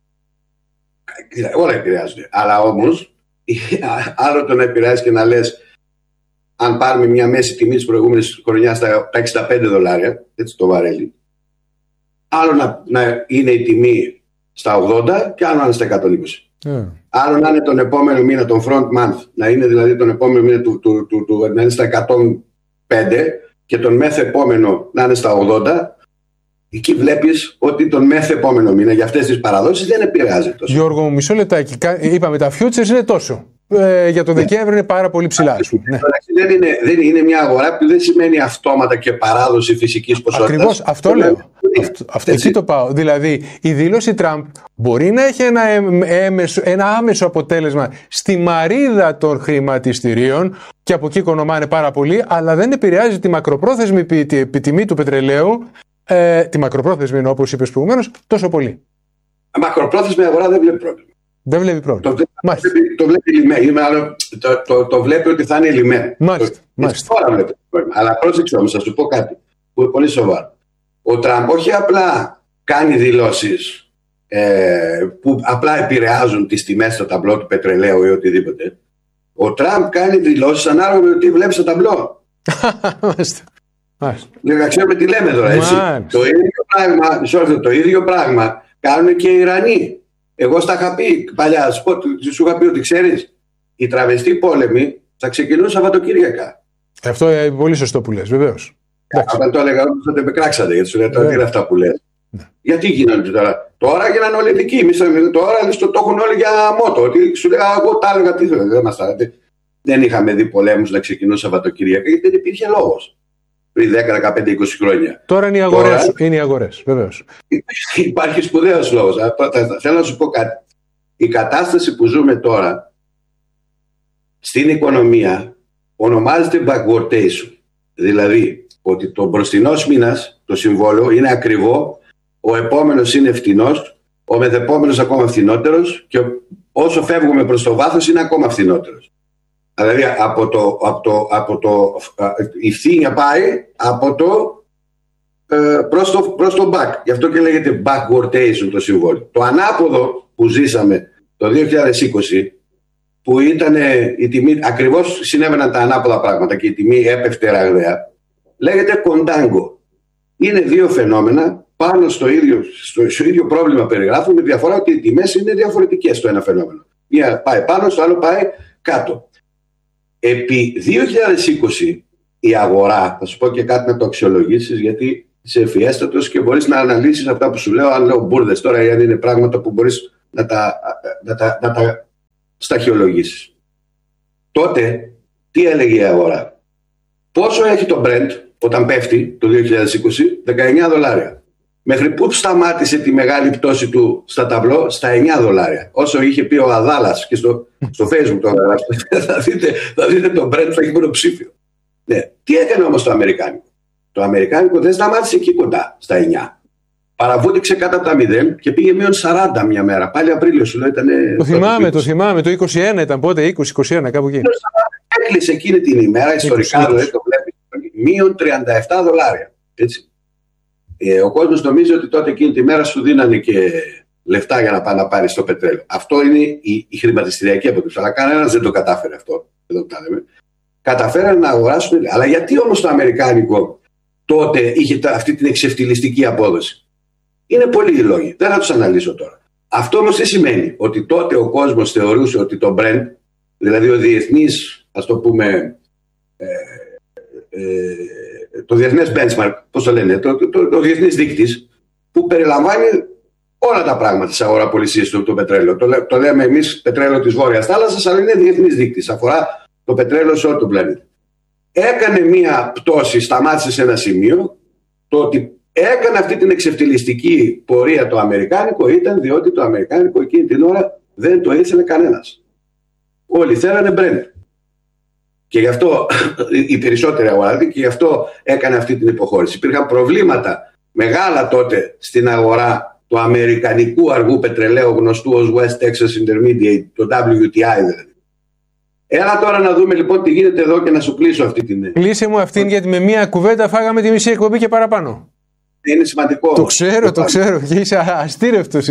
Όλα επηρεάζονται. Αλλά όμως, άλλο το να επηρεάζει και να λες, αν πάρουμε μια μέση τιμή της προηγούμενης χρονιάς στα $65, έτσι το βαρέλι, άλλο να είναι η τιμή στα 80 και άλλο να είναι στα 120. Άλλο να είναι τον επόμενο μήνα, τον front month, να είναι δηλαδή τον επόμενο μήνα να είναι στα 105 και τον μεθεπόμενο να είναι στα 80. Εκεί βλέπεις ότι τον μεθεπόμενο μήνα για αυτές τις παραδόσεις δεν επηρεάζει τόσο. Γιώργο μου, μισό λεπτάκι. Είπαμε τα futures είναι τόσο. Για τον Δεκέμβριο είναι πάρα πολύ ψηλά. Δεν είναι μια αγορά που δεν σημαίνει αυτόματα και παράδοση φυσικής ποσότητας. Ακριβώς, αυτό λέω. Εκεί το πάω. Δηλαδή, η δήλωση Τραμπ μπορεί να έχει ένα άμεσο αποτέλεσμα στη μαρίδα των χρηματιστηρίων και από εκεί οικονομάνε πάρα πολύ, αλλά δεν επηρεάζει τη μακροπρόθεσμη τιμή του πετρελαίου. Τη μακροπρόθεσμη εννοώ, όπως είπες προηγουμένως, τόσο πολύ. Μακροπρόθεσμη αγορά δεν βλέπει πρόβλημα. Δεν βλέπει πρόβλημα. Το βλέπει λιμένο. Το βλέπει ότι θα είναι λιμένο. Μάλιστα. Τώρα βλέπει πρόβλημα. Αλλά πρόσεξε όμως, θα σου πω κάτι που είναι πολύ σοβαρό. Ο Τραμπ όχι απλά κάνει δηλώσεις που απλά επηρεάζουν τις τιμές στο ταμπλό του πετρελαίου ή οτιδήποτε. Ο Τραμπ κάνει δηλώσεις ανάλογα με το τι βλέπει στο ταμπλό. Να ξέρουμε τι λέμε τώρα, έτσι. Το ίδιο πράγμα κάνουν και οι Ιρανοί. Εγώ στα είχα πει παλιά, σου είχα πει ότι ξέρεις, οι τραβεστοί πόλεμοι θα ξεκινούν Σαββατοκύριακα. Αυτό είναι πολύ σωστό που λες, βεβαίως. Όταν το έλεγα, θα το επεκράξατε, γιατί σου λέει τώρα τι είναι αυτά που λες. Γιατί γίνονται τώρα? Τώρα γίνανε όλοι δικοί. Τώρα το έχουν όλοι για μότο. Ότι σου λέγα, εγώ τα έλεγα, τι θέλω, δεν είχαμε δει πολέμους να ξεκινούν Σαββατοκύριακα, γιατί δεν υπήρχε λόγος. Πριν 10, 15, 20 χρόνια. Τώρα είναι οι αγορές. Είναι οι αγορές, βεβαίως. Υπάρχει σπουδαίος λόγος. Θέλω να σου πω κάτι. Η κατάσταση που ζούμε τώρα στην οικονομία ονομάζεται backwardation. Δηλαδή ότι το μπροστινός μήνας, το συμβόλαιο, είναι ακριβό, ο επόμενος είναι φθηνός, ο μεθεπόμενος ακόμα φθηνότερος και όσο φεύγουμε προς το βάθος είναι ακόμα φθηνότερος. Δηλαδή η φθήνια πάει προς το back. Γι' αυτό και λέγεται backwardation το συμβόλαιο. Το ανάποδο που ζήσαμε το 2020, που ήταν η τιμή, ακριβώς συνέβαιναν τα ανάποδα πράγματα και η τιμή έπεφτε ραγδαία, λέγεται contango. Είναι δύο φαινόμενα πάνω στο ίδιο πρόβλημα περιγράφουν, με διαφορά ότι οι τιμές είναι διαφορετικές στο ένα φαινόμενο. Μία πάει πάνω, στο άλλο πάει κάτω. Επί 2020 η αγορά, θα σου πω και κάτι να το αξιολογήσεις, γιατί είσαι ευφιέστατος και μπορείς να αναλύσεις αυτά που σου λέω, αν λέω μπουρδες τώρα ή αν είναι πράγματα που μπορείς να τα σταχυολογήσεις. Τότε, τι έλεγε η αγορά? Πόσο έχει το Brent όταν πέφτει το 2020? $19. Μέχρι πού σταμάτησε τη μεγάλη πτώση του στα ταμπλό? Στα $9. Όσο είχε πει ο Αδάλας και στο Facebook το θα δείτε το Brent θα έχει μονοψήφιο. Ναι. Τι έκανε όμως το αμερικάνικο? Το αμερικάνικο δεν σταμάτησε εκεί κοντά στα 9. Παραβούτηξε κάτω από τα 0 και πήγε μείον 40 μια μέρα. Πάλι Απρίλιο σου λέω ήταν. Το θυμάμαι. Το 21 ήταν πότε, 20-21 κάπου εκεί. Έκλεισε εκείνη την ημέρα, ιστορικά δηλαδή το βλέπει, μείον $37. Έτσι. Ο κόσμος νομίζει ότι τότε εκείνη τη μέρα σου δίνανε και λεφτά για να πάει να πάρει το πετρέλαιο. Αυτό είναι η χρηματιστηριακή αποκρύψη. Αλλά κανένας δεν το κατάφερε αυτό. Εδώ που τα λέμε. Καταφέρανε να αγοράσουν. Αλλά γιατί όμως το αμερικάνικο τότε είχε αυτή την εξευτελιστική απόδοση? Είναι πολλοί οι λόγοι. Δεν θα τους αναλύσω τώρα. Αυτό όμως δεν σημαίνει ότι τότε ο κόσμος θεωρούσε ότι το Brent, δηλαδή ο διεθνής, ας το πούμε, το διεθνές benchmark, πώς το λένε, το διεθνής δείκτης, που περιλαμβάνει όλα τα πράγματα της αγοραπολισίας του πετρέλαιο. Το λέμε εμείς πετρέλαιο της Βόρειας Θάλασσας, αλλά είναι διεθνής δείκτης. Αφορά το πετρέλαιο σε όλο τον πλανήτη. Έκανε μία πτώση, σταμάτησε σε ένα σημείο. Το ότι έκανε αυτή την εξευτελιστική πορεία το αμερικάνικο ήταν διότι το αμερικάνικο εκείνη την ώρα δεν το ήθελε κανένας. Όλοι θέλανε Brent. Και γι' αυτό οι περισσότεροι αγοράτες και γι' αυτό έκανε αυτή την υποχώρηση. Υπήρχαν προβλήματα μεγάλα τότε στην αγορά του αμερικανικού αργού πετρελαίου γνωστού ως West Texas Intermediate, το WTI δηλαδή. Έλα τώρα να δούμε λοιπόν τι γίνεται εδώ και να σου κλείσω αυτή την. Κλείσε μου αυτήν, γιατί με μία κουβέντα φάγαμε τη μισή εκπομπή και παραπάνω. Είναι σημαντικό. Το ξέρω. Και είσαι αστήρευτος.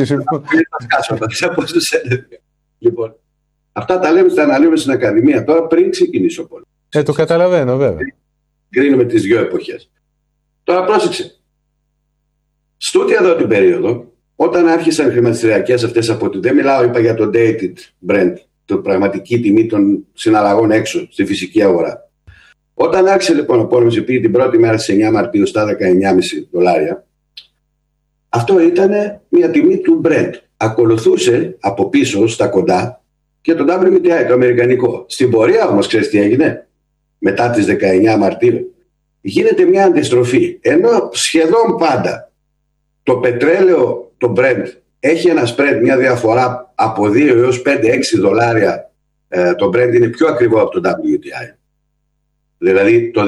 Λοιπόν, αυτά τα λέμε, τα αναλύουμε στην Ακαδημία τώρα πριν ξεκινήσει ο πόλεμος. Το καταλαβαίνω βέβαια. Κρίνουμε τις δύο εποχές. Τώρα πρόσεξε. Στούτη εδώ την περίοδο, όταν άρχισαν οι χρηματιστηριακές αυτές από ότι δεν μιλάω, είπα για το dated Brent, την πραγματική τιμή των συναλλαγών έξω στη φυσική αγορά. Όταν άρχισε λοιπόν ο πόλεμος, πήγε την πρώτη μέρα στις 9 Μαρτίου στα $19,5, αυτό ήταν μια τιμή του Brent. Ακολουθούσε από πίσω στα κοντά και το WTI, το αμερικανικό. Στην πορεία όμως ξέρεις τι έγινε? Μετά τις 19 Μαρτίου γίνεται μια αντιστροφή. Ενώ σχεδόν πάντα το πετρέλαιο, το Brent, έχει ένα spread, μια διαφορά από 2 έως 5-6 δολάρια. Το Brent είναι πιο ακριβό από το WTI. Δηλαδή το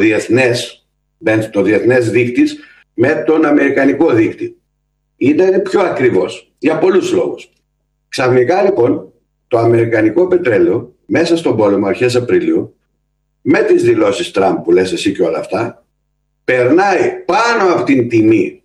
διεθνές δείκτης με τον αμερικανικό δείκτη. Ήταν πιο ακριβώς για πολλούς λόγους. Ξαφνικά λοιπόν το αμερικανικό πετρέλαιο μέσα στον πόλεμο αρχές Απριλίου, με τις δηλώσεις Τραμπ που λες εσύ και όλα αυτά, περνάει πάνω από την τιμή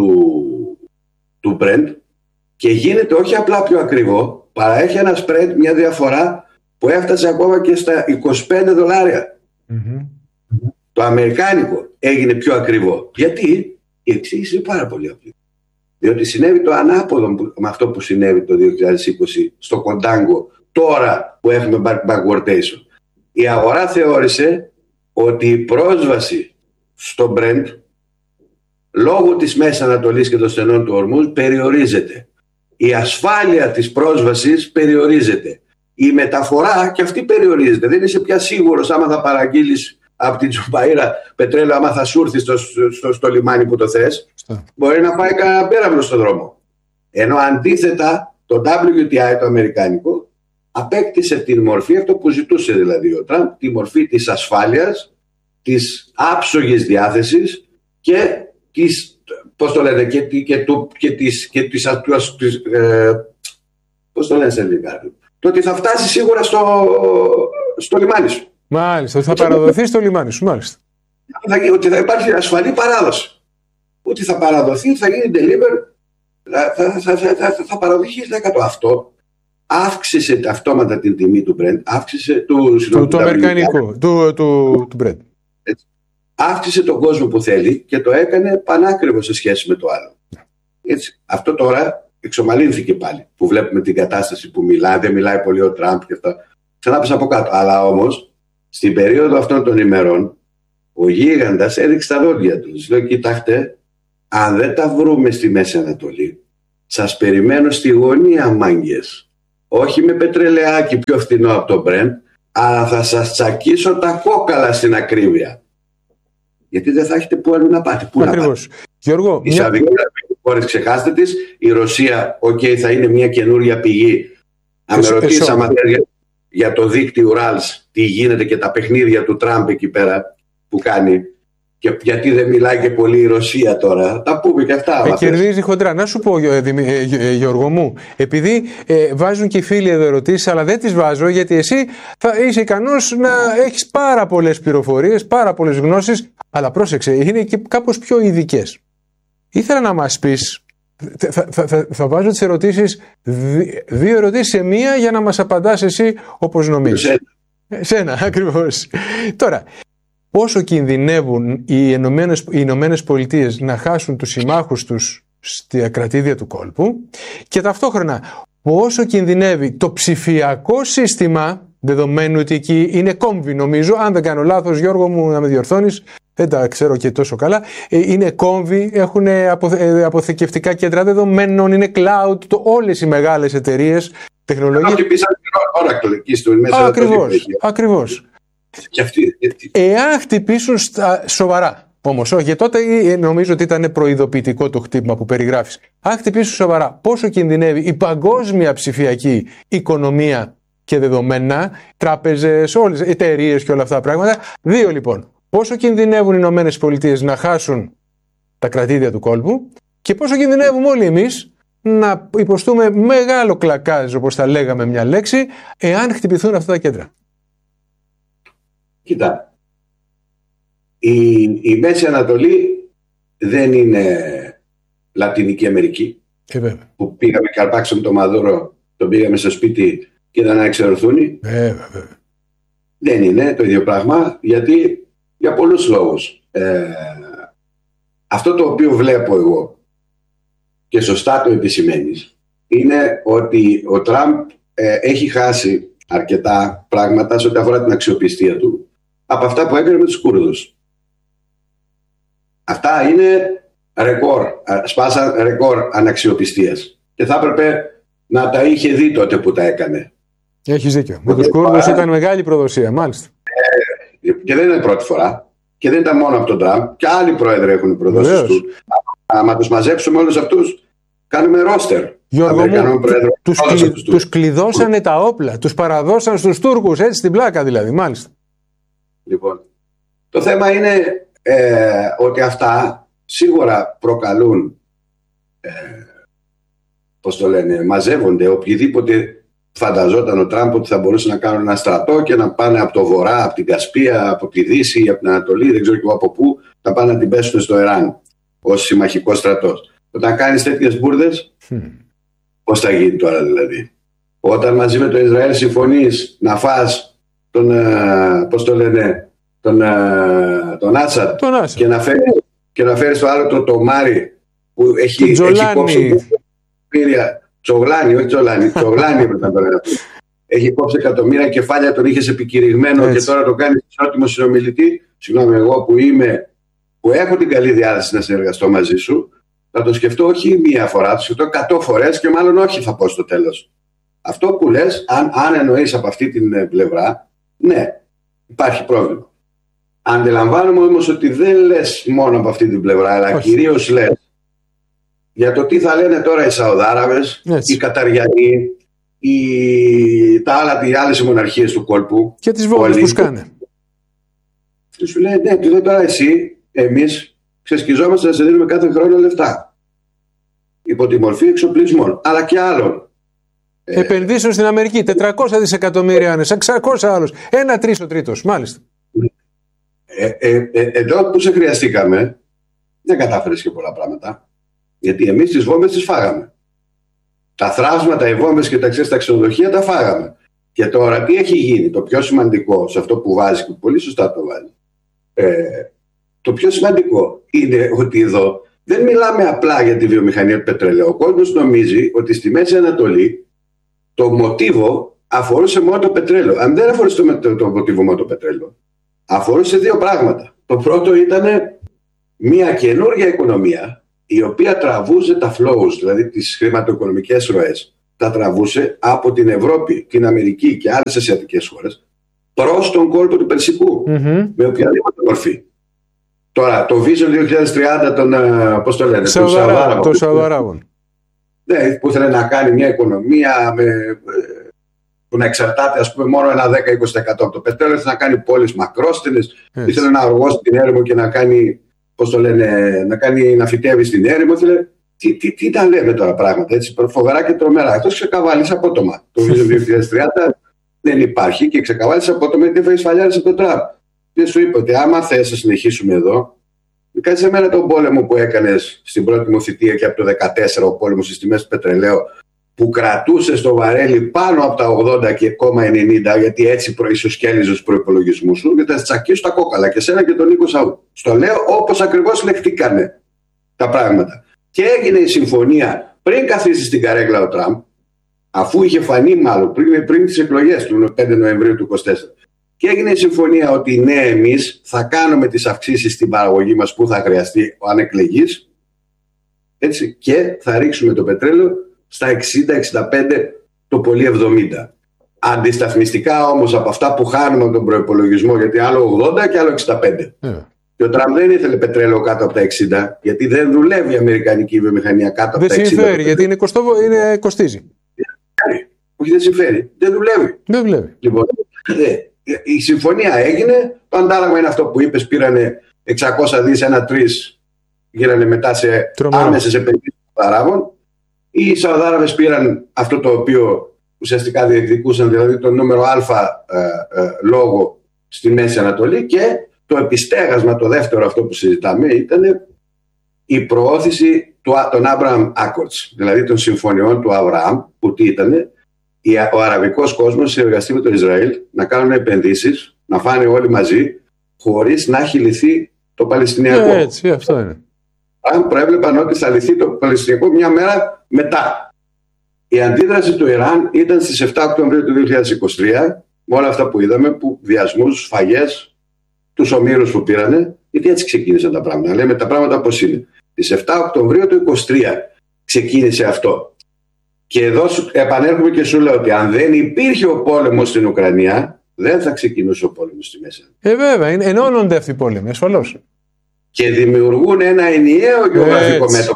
του Brent και γίνεται όχι απλά πιο ακριβό, παρά έχει ένα spread, μια διαφορά που έφτασε ακόμα και στα $25. Mm-hmm. Το αμερικάνικο έγινε πιο ακριβό. Γιατί? Η εξήγηση είναι πάρα πολύ απλή. Διότι συνέβη το ανάποδο με αυτό που συνέβη το 2020 στο κοντάγκο, τώρα που έχουμε backwardation. Η αγορά θεώρησε ότι η πρόσβαση στο Brent λόγω της Μέσης Ανατολής και των στενών του Ορμούζ περιορίζεται. Η ασφάλεια της πρόσβασης περιορίζεται. Η μεταφορά και αυτή περιορίζεται. Δεν είσαι πια σίγουρος άμα θα παραγγείλεις από την Τζουμπαΐρα πετρέλαιο, άμα θα σου έρθει στο λιμάνι που το θες. Μπορεί να πάει κανένα πέραυλο στον δρόμο. Ενώ αντίθετα το WTI, το αμερικάνικο, απέκτησε την μορφή, αυτό που ζητούσε δηλαδή ο Τραμπ, τη μορφή της ασφάλειας, της άψογης διάθεσης και της, πώς το λένε, πώς το λένε σε ελληνικά, το ότι θα φτάσει σίγουρα στο λιμάνι σου. Μάλιστα, ότι θα παραδοθεί στο λιμάνι σου, μάλιστα. Ότι θα υπάρχει ασφαλή παράδοση. Ότι θα παραδοθεί, θα γίνει deliver, θα παραδοθεί 10%. Αυτό αύξησε αυτόματα την τιμή του Brent, αύξησε του αμερικανικού, του Brent. Αύξησε τον κόσμο που θέλει και το έκανε πανάκριβο σε σχέση με το άλλο. Έτσι. Αυτό τώρα εξομαλύνθηκε πάλι. Που βλέπουμε την κατάσταση που μιλάει, δεν μιλάει πολύ ο Τραμπ και αυτά. Ξανά πες από κάτω. Αλλά όμως, στην περίοδο αυτών των ημερών, ο γίγαντας έδειξε τα δόντια του. Λέω, κοιτάξτε, αν δεν τα βρούμε στη Μέση Ανατολή, σας περιμένω στη γωνία, μάγκες. Όχι με πετρελαιάκι πιο φθηνό από το Brent, αλλά θα σας τσακίσω τα κόκαλα στην ακρίβεια. Γιατί δεν θα έχετε που άλλο να πάτε. Πού ακριβώς. Να πάτε. Γιώργο, η Σαουδική Αραβία, ξεχάστε τις. Η Ρωσία, θα είναι μια καινούρια πηγή. Αν με ρωτήσεις για το δίκτυο Ουράλς, τι γίνεται και τα παιχνίδια του Τραμπ εκεί πέρα που κάνει. Και γιατί δεν μιλάει και πολύ η Ρωσία τώρα. Τα πούμε και αυτά. Κερδίζει χοντρά. Να σου πω, Γιώργο μου, επειδή βάζουν και οι φίλοι εδώ ερωτήσεις, αλλά δεν τις βάζω, γιατί εσύ θα είσαι ικανός να έχεις πάρα πολλές πληροφορίες, πάρα πολλές γνώσεις, αλλά πρόσεξε, είναι και κάπως πιο ειδικές. Ήθελα να μας πεις, θα βάζω τις ερωτήσεις, δύο ερωτήσεις σε μία για να μας απαντάς εσύ όπως νομίζεις. Σένα, ακριβώς. Τώρα, πόσο κινδυνεύουν οι Ηνωμένες Πολιτείες να χάσουν τους συμμάχους τους στη κρατήδια του κόλπου και ταυτόχρονα πόσο κινδυνεύει το ψηφιακό σύστημα, δεδομένου ότι εκεί είναι κόμβοι νομίζω, αν δεν κάνω λάθος Γιώργο μου να με διορθώνεις, δεν τα ξέρω και τόσο καλά, είναι κόμβοι, έχουν αποθηκευτικά κέντρα δεδομένων, είναι cloud, όλες οι μεγάλες εταιρείες τεχνολογίας. Ακριβώς. Εάν χτυπήσουν σοβαρά, όμως, όχι, τότε νομίζω ότι ήταν προειδοποιητικό το χτύπημα που περιγράφεις. Αν χτυπήσουν σοβαρά, πόσο κινδυνεύει η παγκόσμια ψηφιακή οικονομία και δεδομένα, τράπεζες, όλες, εταιρείες και όλα αυτά τα πράγματα. Δύο λοιπόν, πόσο κινδυνεύουν οι Ηνωμένες Πολιτείες να χάσουν τα κρατήδια του κόλπου και πόσο κινδυνεύουμε όλοι εμείς να υποστούμε μεγάλο κλακάζ, όπως θα λέγαμε μια λέξη, εάν χτυπηθούν αυτά τα κέντρα. Κοίτα, η Μέση Ανατολή δεν είναι Λατινική Αμερική, που πήγαμε και αρπάξαμε το Μαδούρο, τον πήγαμε στο σπίτι και ήταν να εξερθούν. Δεν είναι το ίδιο πράγμα, γιατί για πολλούς λόγους. Αυτό το οποίο βλέπω εγώ και σωστά το επισημαίνεις είναι ότι ο Τραμπ έχει χάσει αρκετά πράγματα σε ό,τι αφορά την αξιοπιστία του από αυτά που έκανε με τους Κούρδους. Αυτά είναι ρεκόρ, σπάσαν ρεκόρ αναξιοπιστίας και θα έπρεπε να τα είχε δει τότε που τα έκανε. Έχεις δίκιο. Με τους Κούρδους ήταν μεγάλη προδοσία, μάλιστα. Και δεν είναι πρώτη φορά και δεν ήταν μόνο από τον Τραμπ και άλλοι πρόεδροι έχουν προδώσεις του. Άμα τους μαζέψουμε όλους αυτούς, κάνουμε ρόστερ. Γιώργο μου, τους κλειδώσανε τα όπλα, τους παραδώσαν στους Τούρκους, έτσι στην πλάκα δηλαδή, μάλιστα. Λοιπόν, το θέμα είναι ότι αυτά σίγουρα προκαλούν, πώς το λένε, μαζεύονται οποιοδήποτε φανταζόταν ο Τραμπ ότι θα μπορούσε να κάνουν ένα στρατό και να πάνε από το βορρά, από την Κασπία, από τη Δύση, από την Ανατολή, δεν ξέρω και από πού, να πάνε να την πέσουν στο Ιράν ως συμμαχικό στρατός. Όταν κάνεις τέτοιες μπουρδες, πώς θα γίνει τώρα δηλαδή? Όταν μαζί με το Ισραήλ συμφωνείς να φας τον, πώς το λένε, τον Άσαντ και να φέρεις το άλλο το Μάρι που έχει κόψει Τσογλάνι, όχι Τσολάνι, Τσογλάνι έπρεπε να το λένε. Έχει κόψει εκατομμύρια κεφάλια, τον είχες επικηρυγμένο και τώρα το κάνεις ισότιμο συνομιλητή. Συγγνώμη, εγώ που έχω την καλή διάθεση να συνεργαστώ μαζί σου, θα το σκεφτώ όχι μία φορά, θα το σκεφτώ 100 φορές και μάλλον όχι θα πω στο τέλος. Αυτό που λες, αν εννοείς από αυτή την πλευρά, ναι, υπάρχει πρόβλημα. Αντιλαμβάνομαι όμως ότι δεν λες μόνο από αυτή την πλευρά, αλλά κυρίως λες για το τι θα λένε τώρα οι Σαουδάραβες, οι Καταριανοί, οι άλλες μοναρχίες του κόλπου. Και τις βόλες που σκάνε. Και σου λέει, ναι, και τώρα εσύ, εμείς ξεσκιζόμαστε να σε δίνουμε κάθε χρόνο λεφτά. Υπό τη μορφή εξοπλισμών, αλλά και άλλων. Επενδύσεων στην Αμερική, 400 δισεκατομμύρια, 600 άλλους, 1/3 ο τρίτος, μάλιστα. Εδώ που σε χρειαστήκαμε, δεν κατάφερες και πολλά πράγματα. Γιατί εμείς τις βόμβες τις φάγαμε. Τα θράσματα, οι βόμβες και τα ξενοδοχεία τα φάγαμε. Και τώρα τι έχει γίνει? Το πιο σημαντικό σε αυτό που βάζει, και πολύ σωστά το βάζει, το πιο σημαντικό είναι ότι εδώ δεν μιλάμε απλά για τη βιομηχανία του πετρελαίου. Ο κόσμος νομίζει ότι στη Μέση Ανατολή το μοτίβο αφορούσε μόνο το πετρέλαιο. Αν δεν αφορούσε το μοτίβο μόνο το πετρέλαιο, αφορούσε δύο πράγματα. Το πρώτο ήταν μια καινούργια οικονομία, η οποία τραβούσε τα flows, δηλαδή τις χρηματοοικονομικές ροές, τα τραβούσε από την Ευρώπη, την Αμερική και άλλες ασιατικές χώρες προς τον κόλπο του Περσικού, με οποιαδήποτε μορφή. Τώρα, το Vision 2030 πώς το λένε, των Σαουδαράβων. Ναι, που ήθελε να κάνει μια οικονομία που να εξαρτάται, ας πούμε, μόνο ένα 10-20% από το πετρέλαιο, ήθελε να κάνει πόλεις μακρόστενες, ήθελε να οργώσει την έρημο και να κάνει, πώς το λένε, να φυτεύει στην έρημο. Τι τα λέμε τώρα πράγματα, έτσι, φοβερά και τρομερά. Αυτό ξεκαβάλισε απότομα. Το Vision 2030 δεν υπάρχει και ξεκαβάλισε απότομα γιατί έφαγε σφαλιάρες από τον Τραμπ. Και σου είπε ότι άμα θες να συνεχίσουμε εδώ, κάτσε σε μένα τον πόλεμο που έκανες στην πρώτη μου θητεία και από το 2014, ο πόλεμος στις τιμές του πετρελαίου, που κρατούσε στο βαρέλι πάνω από τα 80 και 90, γιατί έτσι ισοσκέλιζε τους προϋπολογισμούς σου, και θα τσακίσουν τα κόκαλα και σένα και τον Νίκο Σαού. Στο λέω όπως ακριβώς λεχτήκανε τα πράγματα. Και έγινε η συμφωνία πριν καθίσει στην καρέκλα ο Τραμπ, αφού είχε φανεί μάλλον πριν τις εκλογές του 5 Νοεμβρίου του 2024. Και έγινε η συμφωνία ότι ναι, εμείς θα κάνουμε τις αυξήσεις στην παραγωγή μας που θα χρειαστεί αν εκλεγείς, έτσι, και θα ρίξουμε το πετρέλαιο στα 60-65, το πολύ 70. Αντισταθμιστικά όμως από αυτά που χάνουμε τον προϋπολογισμό, γιατί άλλο 80 και άλλο 65. Και ο Τραμπ δεν ήθελε πετρέλαιο κάτω από τα 60, γιατί δεν δουλεύει η αμερικανική βιομηχανία κάτω από τα 60. Δεν συμφέρει, γιατί κοστίζει. Όχι, δεν συμφέρει. Δεν δουλεύει. Λοιπόν, η συμφωνία έγινε, το αντάλλαγμα είναι αυτό που είπες, πήρανε 600 δις, 1-3 γίνανε μετά σε άμεσες επενδύσεις των Αράβων. Οι Σαουδάραβες πήραν αυτό το οποίο ουσιαστικά διεκδικούσαν, δηλαδή το νούμερο Α λόγο στη Μέση Ανατολή, και το επιστέγασμα, το δεύτερο αυτό που συζητάμε, ήταν η προώθηση των Abraham Accords, δηλαδή των συμφωνιών του Αβραάμ, που τι ήτανε, ο αραβικός κόσμος συνεργαστεί με το Ισραήλ να κάνουν επενδύσεις, να φάνε όλοι μαζί, χωρίς να έχει λυθεί το Παλαιστινιακό. Έτσι, αυτό είναι. Αν προέβλεπαν ότι θα λυθεί το Παλαιστινιακό μια μέρα μετά. Η αντίδραση του Ιράν ήταν στις 7 Οκτωβρίου του 2023, με όλα αυτά που είδαμε, που βιασμούς, σφαγές, τους ομήρους που πήρανε, γιατί έτσι ξεκίνησαν τα πράγματα. Λέμε τα πράγματα πώς είναι. Στις 7 Οκτωβρίου του 2023 ξεκίνησε αυτό. Και εδώ επανέρχομαι και σου λέω ότι αν δεν υπήρχε ο πόλεμος στην Ουκρανία, δεν θα ξεκινούσε ο πόλεμος στη Μέση. Βέβαια, ενώνονται αυτοί οι πόλεμοι, ασφαλώς. Και δημιουργούν ένα ενιαίο γεωγραφικό μέτωπο.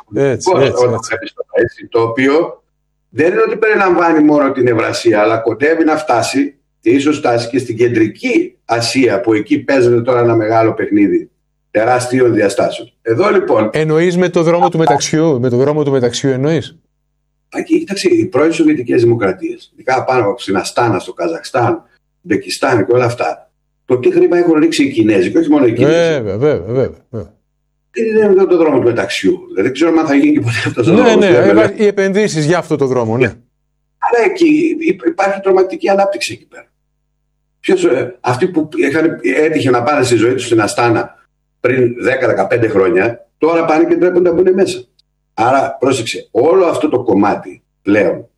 Το οποίο δεν είναι ότι περιλαμβάνει μόνο την Ευρασία, αλλά κοντεύει να φτάσει και ίσως φτάσει και στην κεντρική Ασία, που εκεί παίζεται τώρα ένα μεγάλο παιχνίδι τεράστιων διαστάσεων. Εδώ λοιπόν. Εννοείς με το δρόμο του μεταξιού, εννοείς. Κοίταξε, οι πρώην Σοβιετικές δημοκρατίες, ειδικά πάνω στην Αστάνα, στο Καζακστάν, Μπεκιστάν και όλα αυτά, το τι χρήμα έχουν ρίξει οι Κινέζοι, και όχι μόνο οι Κινέζοι. Βέβαια. Δεν είναι το δρόμο του μεταξιού. Δεν ξέρω αν θα γίνει και ποτέ αυτό το δρόμο. Ναι, οι επενδύσεις για αυτό το δρόμο, ναι. Αλλά εκεί υπάρχει τρομακτική ανάπτυξη εκεί πέρα. Αυτοί που έτυχε να πάνε στη ζωή τους στην Αστάνα πριν 10-15 χρόνια, τώρα πάνε και τρέπονται να μπουν μέσα. Άρα, πρόσεξε, όλο αυτό το κομμάτι πλέον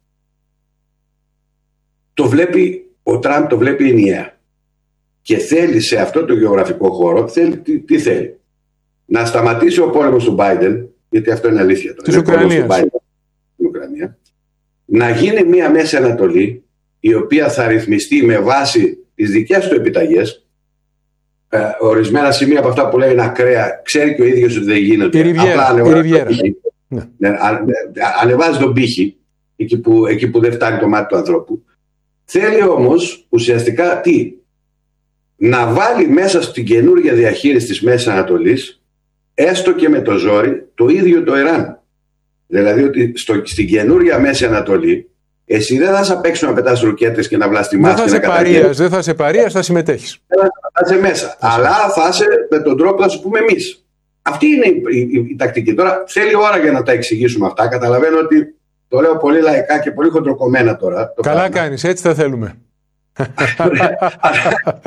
ο Τραμπ το βλέπει ενιαία. Και θέλει σε αυτό το γεωγραφικό χώρο, τι θέλει. Να σταματήσει ο πόλεμος του Biden, γιατί αυτό είναι αλήθεια. Της Ουκρανία. Να γίνει μια Μέση Ανατολή, η οποία θα ρυθμιστεί με βάση τις δικές του επιταγές. Ορισμένα σημεία από αυτά που λέει είναι ακραία, ξέρει και ο ίδιος ότι δεν γίνονται. Η Ριβιέρα. Ανεβάζει τον πύχη εκεί που δεν φτάνει το μάτι του ανθρώπου. Θέλει όμως ουσιαστικά να βάλει μέσα στην καινούργια διαχείριση της Μέσης Ανατολής, έστω και με το ζόρι, το ίδιο το Ιράν. Δηλαδή ότι στην καινούργια Μέση Ανατολή εσύ δεν θα σε παίξουν να πετάς ρουκέτες και να βλαστημάς και να καταγγέλνεις. Δεν θα σε παρείας, θα συμμετέχεις. Θα είσαι μέσα. Αλλά θα είσαι με τον τρόπο να σου πούμε εμείς. Αυτή είναι η τακτική. Τώρα θέλει ώρα για να τα εξηγήσουμε αυτά. Καταλαβαίνω ότι το λέω πολύ λαϊκά και πολύ χοντροκομμένα τώρα. Καλά κάνεις, έτσι θα θέλουμε.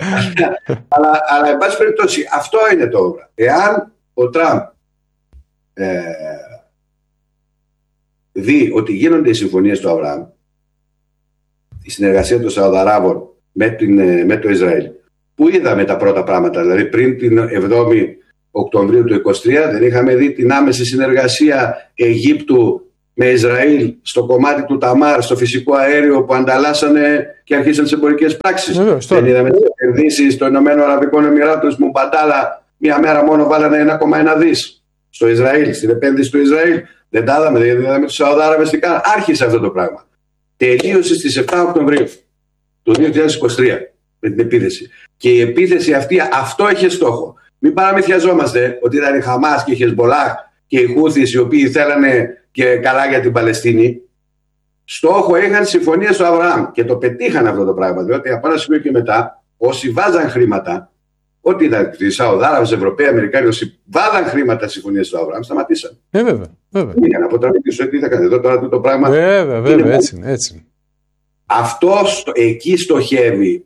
αλλά εν πάση περιπτώσει αυτό είναι το όρα. Εάν ο Τραμπ δει ότι γίνονται οι συμφωνίες του Αβραάμ, η συνεργασία των Σαουδαράβων με το Ισραήλ, που είδαμε τα πρώτα πράγματα, δηλαδή πριν την 7η Οκτωβρίου του 2023 δεν είχαμε δει την άμεση συνεργασία Αιγύπτου με Ισραήλ στο κομμάτι του Ταμάρ, στο φυσικό αέριο, που ανταλλάσσανε και αρχίσαν τις εμπορικές πράξεις. Δεν είδαμε τις επενδύσεις στο Ηνωμένο Αραβικό Εμιράτο, μου Μπαντάλα, μία μέρα μόνο βάλανε 1,1 δις στο Ισραήλ, στην επένδυση του Ισραήλ. Δεν τα είδαμε, δεν είδαμε τους Σαουδάραβες τι κάνουν. Άρχισε αυτό το πράγμα. Τελείωσε στις 7 Οκτωβρίου του 2023 με την επίθεση. Και η επίθεση αυτή αυτό είχε στόχο. Μην παραμυθιαζόμαστε ότι ήταν η Χαμάς και η Χεσμπολάχ και οι Χούθις οι οποίοι θέλανε και καλά για την Παλαιστίνη. Στόχο είχαν συμφωνίες του Αβραάμ και το πετύχαν αυτό το πράγμα. Διότι από ένα σημείο και μετά, όσοι βάζαν χρήματα, ό,τι ήταν οι Σαουδάραβες, Ευρωπαίοι, Αμερικάνοι, όσοι βάζαν χρήματα στις συμφωνίες του Αβραάμ, σταματήσαν. Βέβαια. Για να αποτραπεί τι θα κάνει εδώ τώρα το πράγμα. Βέβαια, έτσι. Αυτό εκεί στοχεύει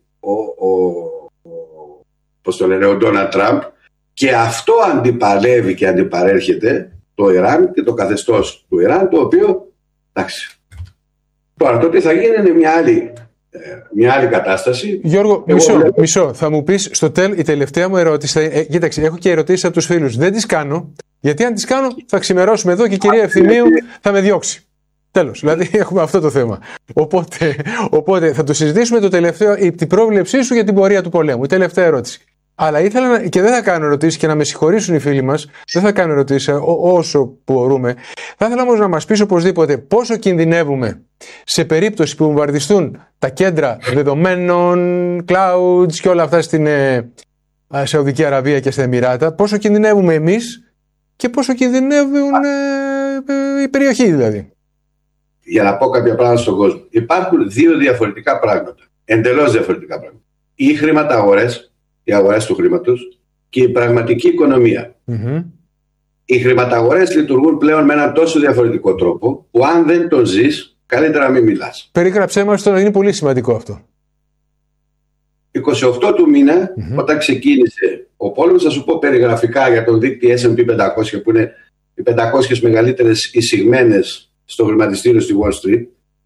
ο Ντόναλντ Τραμπ, και αυτό αντιπαλεύει και αντιπαρέρχεται το Ιράν και το καθεστώς του Ιράν, το οποίο, εντάξει, τώρα το τι θα γίνει είναι μια άλλη κατάσταση. Γιώργο, μισό. Θα μου πεις στο η τελευταία μου ερώτηση. Κοίταξε, έχω και ερωτήσεις από τους φίλους. Δεν τις κάνω, γιατί αν τις κάνω θα ξημερώσουμε εδώ και η κυρία Ευθυμίου θα με διώξει. Τέλος. Δηλαδή έχουμε αυτό το θέμα. Οπότε θα το συζητήσουμε την πρόβλεψή σου για την πορεία του πολέμου. Η τελευταία ερώτηση. Αλλά ήθελα και δεν θα κάνω ερωτήσεις και να με συγχωρήσουν οι φίλοι μας, δεν θα κάνω ερωτήσεις όσο μπορούμε. Θα ήθελα όμως να μας πεις οπωσδήποτε πόσο κινδυνεύουμε σε περίπτωση που βομβαρδιστούν τα κέντρα δεδομένων, clouds και όλα αυτά στην Σαουδική Αραβία και στα Εμιράτα, πόσο κινδυνεύουμε εμείς και πόσο κινδυνεύουν η περιοχή δηλαδή. Για να πω κάποια πράγματα στον κόσμο. Υπάρχουν δύο διαφορετικά πράγματα, εντελώς διαφορετικά πράγματα. Οι χρηματαγορές, οι αγορές του χρήματος, και η πραγματική οικονομία. Mm-hmm. Οι χρηματαγορές λειτουργούν πλέον με έναν τόσο διαφορετικό τρόπο που αν δεν τον ζεις, καλύτερα να μην μιλάς. Περίγραψέ μας τώρα, είναι πολύ σημαντικό αυτό. 28 του μήνα, όταν ξεκίνησε ο πόλεμος, θα σου πω περιγραφικά για τον δείκτη S&P 500, που είναι οι 500 μεγαλύτερες εισηγμένες στο χρηματιστήριο στη Wall Street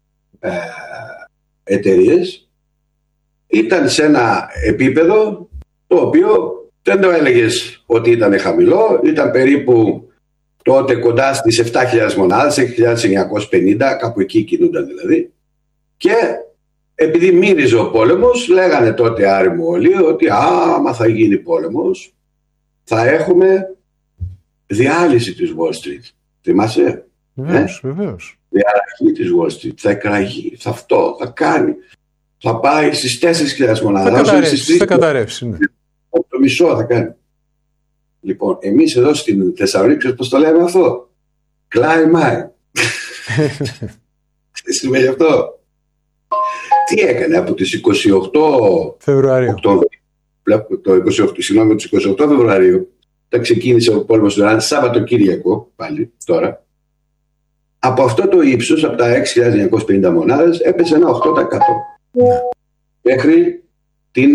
εταιρείες, ήταν σε ένα επίπεδο το οποίο δεν το έλεγες ότι ήταν χαμηλό, ήταν περίπου τότε κοντά στις 7.000 μονάδες, 6.950, κάπου εκεί κινούνταν δηλαδή, και επειδή μύριζε ο πόλεμος, λέγανε τότε άρημο όλοι ότι άμα θα γίνει πόλεμος θα έχουμε διάλυση της Wall Street. Θυμάσαι? Βεβαίως. Διάλυση της Wall Street. Θα εκραγεί, θα αυτό, θα κάνει. Θα πάει στις 4.000 μονάδες. Θα καταρρεύσει. Ναι. Το μισό θα κάνει. Λοιπόν, εμείς εδώ στην Θεσσαλονίκη, πώς το λέμε αυτό? Climb. Τι σημαίνει αυτό? Τι έκανε από τις 28 Φεβρουαρίου. Τις 28 Φεβρουαρίου, όταν ξεκίνησε ο πόλεμος του Ιράν, Σαββατοκύριακο πάλι τώρα, από αυτό το ύψος, από τα 6.950 μονάδες, έπεσε ένα 8%. Μέχρι την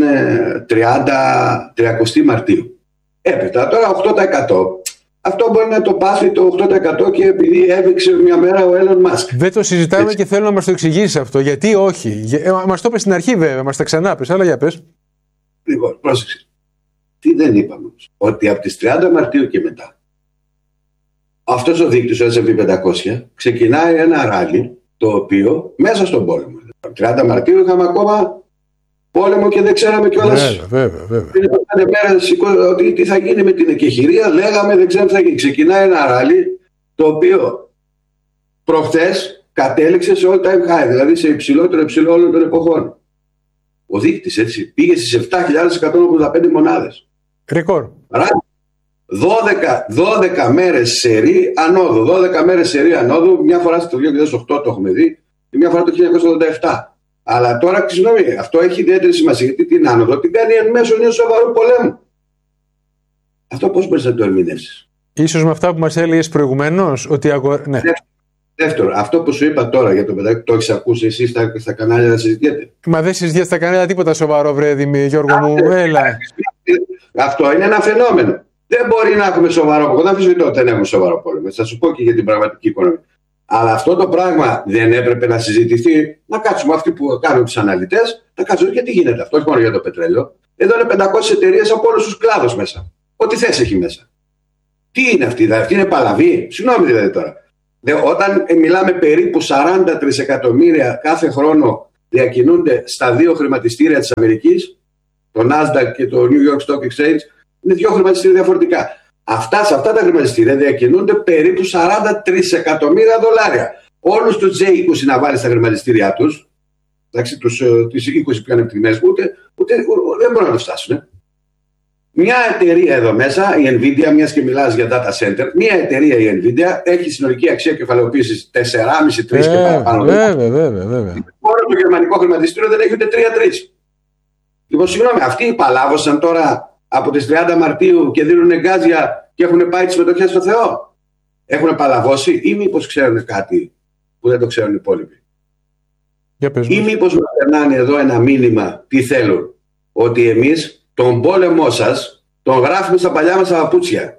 30 Μαρτίου. Έπετα τώρα 8%. Αυτό μπορεί να το πάθει το 8% και επειδή έδειξε μια μέρα ο Elon Musk. Δεν το συζητάμε. Έτσι. Και θέλω να μας το εξηγήσεις αυτό. Γιατί όχι? Μας το είπες στην αρχή βέβαια, μας τα ξανά πες, αλλά για πες. Λοιπόν, πρόσεξε. Τι δεν είπαμε? Ότι από τις 30 Μαρτίου και μετά αυτός ο δείκτης, ο S&P 500, ξεκινάει ένα ράλι το οποίο μέσα στον πόλεμο. 30 Μαρτίου είχαμε ακόμα πόλεμο και δεν ξέραμε κιόλας. Βέβαια. Είναι 5 μέρες ότι τι θα γίνει με την εκεχηρία. Λέγαμε δεν ξέραμε τι θα γίνει. Ξεκινάει ένα ράλι το οποίο προχθές κατέληξε σε all time high, δηλαδή σε υψηλότερο υψηλό όλων των εποχών. Ο δείκτης έτσι πήγε στις 7.185 μονάδες. Ρεκόρ. 12 μέρες σερί ανόδου. 12 μέρες σερί ανόδου. Μια φορά στο 2008 το έχουμε δει και μια φορά το 1987. Αλλά τώρα, συγγνώμη, αυτό έχει ιδιαίτερη σημασία, γιατί την άνοδο την κάνει εν μέσω ενός σοβαρού πολέμου. Αυτό πώς μπορείς να το ερμηνεύσεις? Ίσως με αυτά που μας έλεγες προηγουμένως, ότι ναι. Δεύτερο, αυτό που σου είπα τώρα για το παιδάκι, το έχεις ακούσει εσύ στα κανάλια να συζητιέται? Μα δεν συζητιέται στα κανάλια τίποτα σοβαρό, βρε Γιώργο μου, έλα. Αυτό είναι ένα φαινόμενο. Δεν μπορεί να έχουμε σοβαρό πόλεμο. Δεν αφήσω ότι δεν έχουμε σοβαρό πόλεμο. Θα σου πω και για την πραγματική οικονομία. Αλλά αυτό το πράγμα δεν έπρεπε να συζητηθεί. Να κάτσουμε αυτοί που κάνουν τους αναλυτές, να κάτσουμε γιατί γίνεται αυτό, όχι μόνο για το πετρέλαιο. Εδώ είναι 500 εταιρείες από όλους τους κλάδους μέσα. Ό,τι θες έχει μέσα. Τι είναι αυτή είναι παλαβή. Συγγνώμη δηλαδή τώρα. Όταν μιλάμε περίπου 40 τρισεκατομμύρια κάθε χρόνο διακινούνται στα δύο χρηματιστήρια της Αμερικής, το Nasdaq και το New York Stock Exchange, είναι δύο χρηματιστήρια διαφορετικά. Σε αυτά τα χρηματιστήρια διακινούνται περίπου 40 τρισεκατομμύρια δολάρια. Όλους τους J20 να βάλει στα χρηματιστήρια τους, τις 20 πιο ανεπτυγμένες, ούτε δεν μπορούν να το φτάσουν. Μια εταιρεία εδώ μέσα, η Nvidia, μιας και μιλάς για data center, μια εταιρεία η Nvidia έχει συνολική αξία κεφαλαιοποίησης 4,5-3 και παραπάνω. Βέβαια. Το γερμανικό χρηματιστήριο δεν έχει ούτε 3-3. Λοιπόν, συγγνώμη, αυτοί παλάβωσαν τώρα από τις 30 Μαρτίου και δίνουν γκάζια και έχουν πάει τις μετοχές στο Θεό. Έχουν παλαβώσει ή μήπως ξέρουν κάτι που δεν το ξέρουν οι υπόλοιποι. Ή μήπως μας περνάνε εδώ ένα μήνυμα τι θέλουν. Ότι εμείς τον πόλεμό σας τον γράφουμε στα παλιά μας παπούτσια.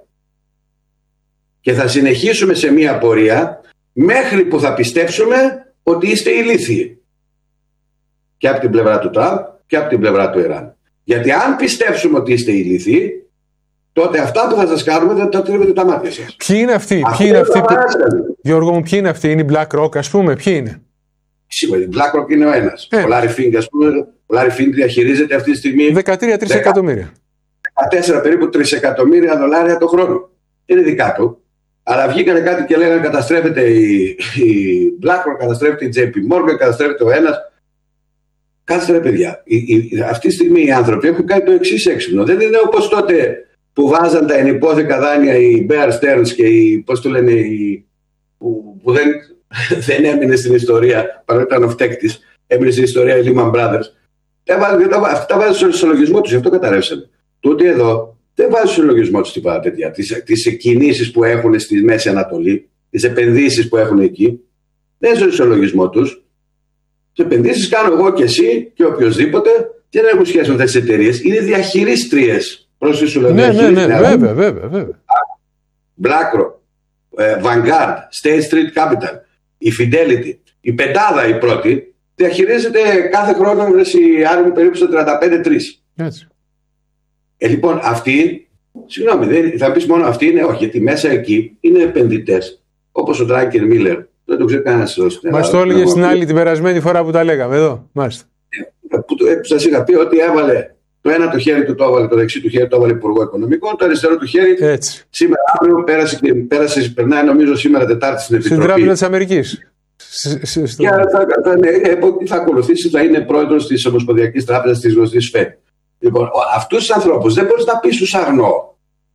Και θα συνεχίσουμε σε μία πορεία μέχρι που θα πιστέψουμε ότι είστε ηλίθιοι. Και από την πλευρά του Τραμπ και από την πλευρά του Ιράν. Γιατί αν πιστέψουμε ότι είστε ηλίθιοι, τότε αυτά που θα σας κάνουμε δεν τα τρίβετε τα μάτια σας. Ποιοι είναι αυτοί, Γιώργο μου, ποιοι είναι αυτοί, είναι η BlackRock, ας πούμε, ποιοι είναι? Σίγουρα, η BlackRock είναι ο ένας. Ο Larry Fink, ας πούμε, ο Larry Fink διαχειρίζεται αυτή τη στιγμή 13 τρισεκατομμύρια. 14 περίπου τρισεκατομμύρια δολάρια το χρόνο. Είναι δικά του. Αλλά βγήκανε κάτι και λέγανε καταστρέφεται η BlackRock, καταστρέφεται η JP Morgan, καταστρέφεται ο ένας. Κάτσε ρε παιδιά. Αυτή τη στιγμή οι άνθρωποι έχουν κάνει το εξής έξυπνο. Δεν είναι όπως τότε που βάζαν τα ενυπόθηκα δάνεια οι Bear Stearns και οι, πώς το λένε, που δεν έμεινε στην ιστορία, παρότι ήταν ο φταίκτης, έμεινε στην ιστορία οι Lehman Brothers. Αυτά τα βάζουν στο ισολογισμό τους, γι' αυτό καταρρεύσανε. Τούτοι εδώ δεν βάζουν στο ισολογισμό τους τίποτα τέτοια. Τις κινήσεις που έχουν στη Μέση Ανατολή, τις επενδύσεις που έχουν εκεί, δεν είναι στο ισολογισμό τους. Τις επενδύσεις κάνω εγώ και εσύ και οποιοδήποτε και δεν έχουν σχέση με αυτές τις εταιρείες. Είναι διαχειρίστριες προς τη Ναι, βέβαια. BlackRock, Vanguard, State Street Capital, η Fidelity, η πεντάδα η πρώτη, διαχειρίζεται κάθε χρόνο περίπου στο 35-3. Έτσι. Λοιπόν, αυτοί, συγγνώμη, θα πεις μόνο αυτοί είναι, όχι, γιατί μέσα εκεί είναι επενδυτές, όπως ο Drucker Miller. Δεν το ξέρει κανένας εδώ στην Ελλάδα. Μας το έλεγε στην άλλη την περασμένη φορά που τα λέγαμε εδώ. Μάλιστα. Που σας είχα πει ότι έβαλε το ένα το χέρι του, το έβαλε, το δεξί του χέρι το έβαλε υπουργό οικονομικών, το αριστερό του χέρι. Έτσι. Σήμερα, αύριο, περνάει νομίζω σήμερα Τετάρτη στην Επιτροπή. Στην Τράπεζα της Αμερικής. Και θα ακολουθήσει, θα είναι πρόεδρος της Ομοσπονδιακής Τράπεζας της γνωστής ΦΕΔ. Λοιπόν, αυτούς τους ανθρώπους δεν μπορείς να πεις τους αγνώ.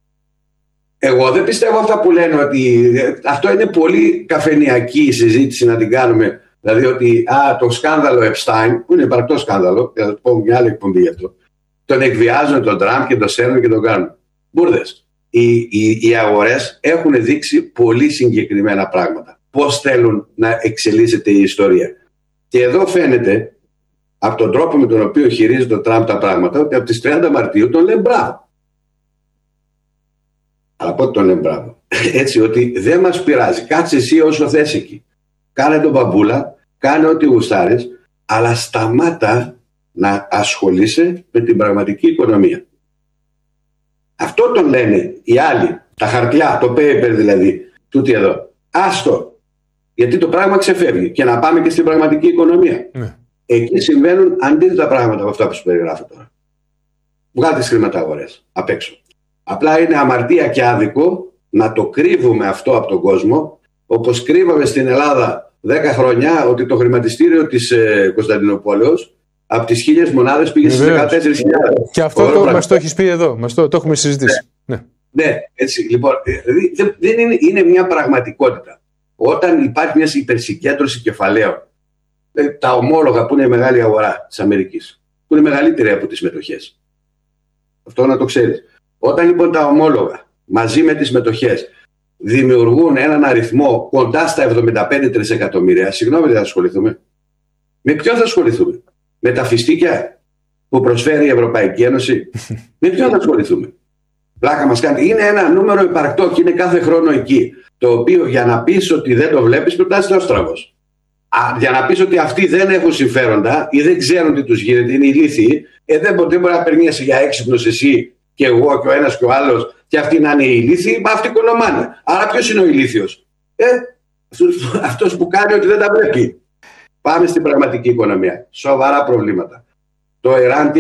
Εγώ δεν πιστεύω αυτά που λένε ότι αυτό είναι πολύ καφενειακή η συζήτηση να την κάνουμε. Δηλαδή ότι το σκάνδαλο Epstein, που είναι υπαρκτό σκάνδαλο, θα το πω μια άλλη εκπομπή γι' αυτό, τον εκβιάζουν τον Τραμπ και τον σέρνουν και τον κάνουν. Μπούρδες. Οι αγορές έχουν δείξει πολύ συγκεκριμένα πράγματα. Πώς θέλουν να εξελίσσεται η ιστορία. Και εδώ φαίνεται από τον τρόπο με τον οποίο χειρίζεται ο Τραμπ τα πράγματα ότι από τις 30 Μαρτίου τον λένε μπράβο. Αλλά πότε τον λένε μπράβο? Έτσι ότι δεν μας πειράζει. Κάτσε εσύ όσο θες εκεί. Κάνε τον μπαμπούλα, κάνε ό,τι γουστάρεις, αλλά σταμάτα να ασχολείσαι με την πραγματική οικονομία. Αυτό τον λένε οι άλλοι, τα χαρτιά, το paper δηλαδή, τούτοι εδώ. Άστο, γιατί το πράγμα ξεφεύγει και να πάμε και στην πραγματική οικονομία. Ναι. Εκεί συμβαίνουν αντίθετα πράγματα από αυτά που σου περιγράφω τώρα. Βγάλτε τις χρηματαγορές απ' έξω. Απλά είναι αμαρτία και άδικο να το κρύβουμε αυτό από τον κόσμο, όπως κρύβαμε στην Ελλάδα 10 χρόνια ότι το χρηματιστήριο της Κωνσταντινούπολεως από τις 1.000 μονάδες πήγε στις 14.000. Και αυτό μας το έχεις πει εδώ, το έχουμε συζητήσει. Ναι, έτσι. Λοιπόν, δεν είναι μια πραγματικότητα. Όταν υπάρχει μια υπερσυγκέντρωση κεφαλαίων, τα ομόλογα που είναι η μεγάλη αγορά της Αμερικής, που είναι μεγαλύτερη από τις μετοχές. Αυτό να το ξέρεις. Όταν λοιπόν τα ομόλογα μαζί με τις μετοχές δημιουργούν έναν αριθμό κοντά στα 75 τρισεκατομμύρια, συγγνώμη, δεν θα ασχοληθούμε. Με ποιον θα ασχοληθούμε? Με τα φιστίκια που προσφέρει η Ευρωπαϊκή Ένωση? Με ποιον θα ασχοληθούμε? Πλάκα μας κάνει. Είναι ένα νούμερο υπαρκτό και είναι κάθε χρόνο εκεί. Το οποίο για να πεις ότι δεν το βλέπεις πρέπει να είσαι όστραβος. Για να πεις ότι αυτοί δεν έχουν συμφέροντα ή δεν ξέρουν τι τους γίνεται, είναι ηλίθιοι, δεν μπορεί να περνιέσαι για έξυπνος εσύ και εγώ και ο ένας και ο άλλος και αυτοί να είναι ηλίθιοι, μα αυτοί κονομάνε. Άρα ποιος είναι ο ηλίθιος? Αυτός που κάνει ότι δεν τα βλέπει. Πάμε στην πραγματική οικονομία. Σοβαρά προβλήματα. Το Ιράν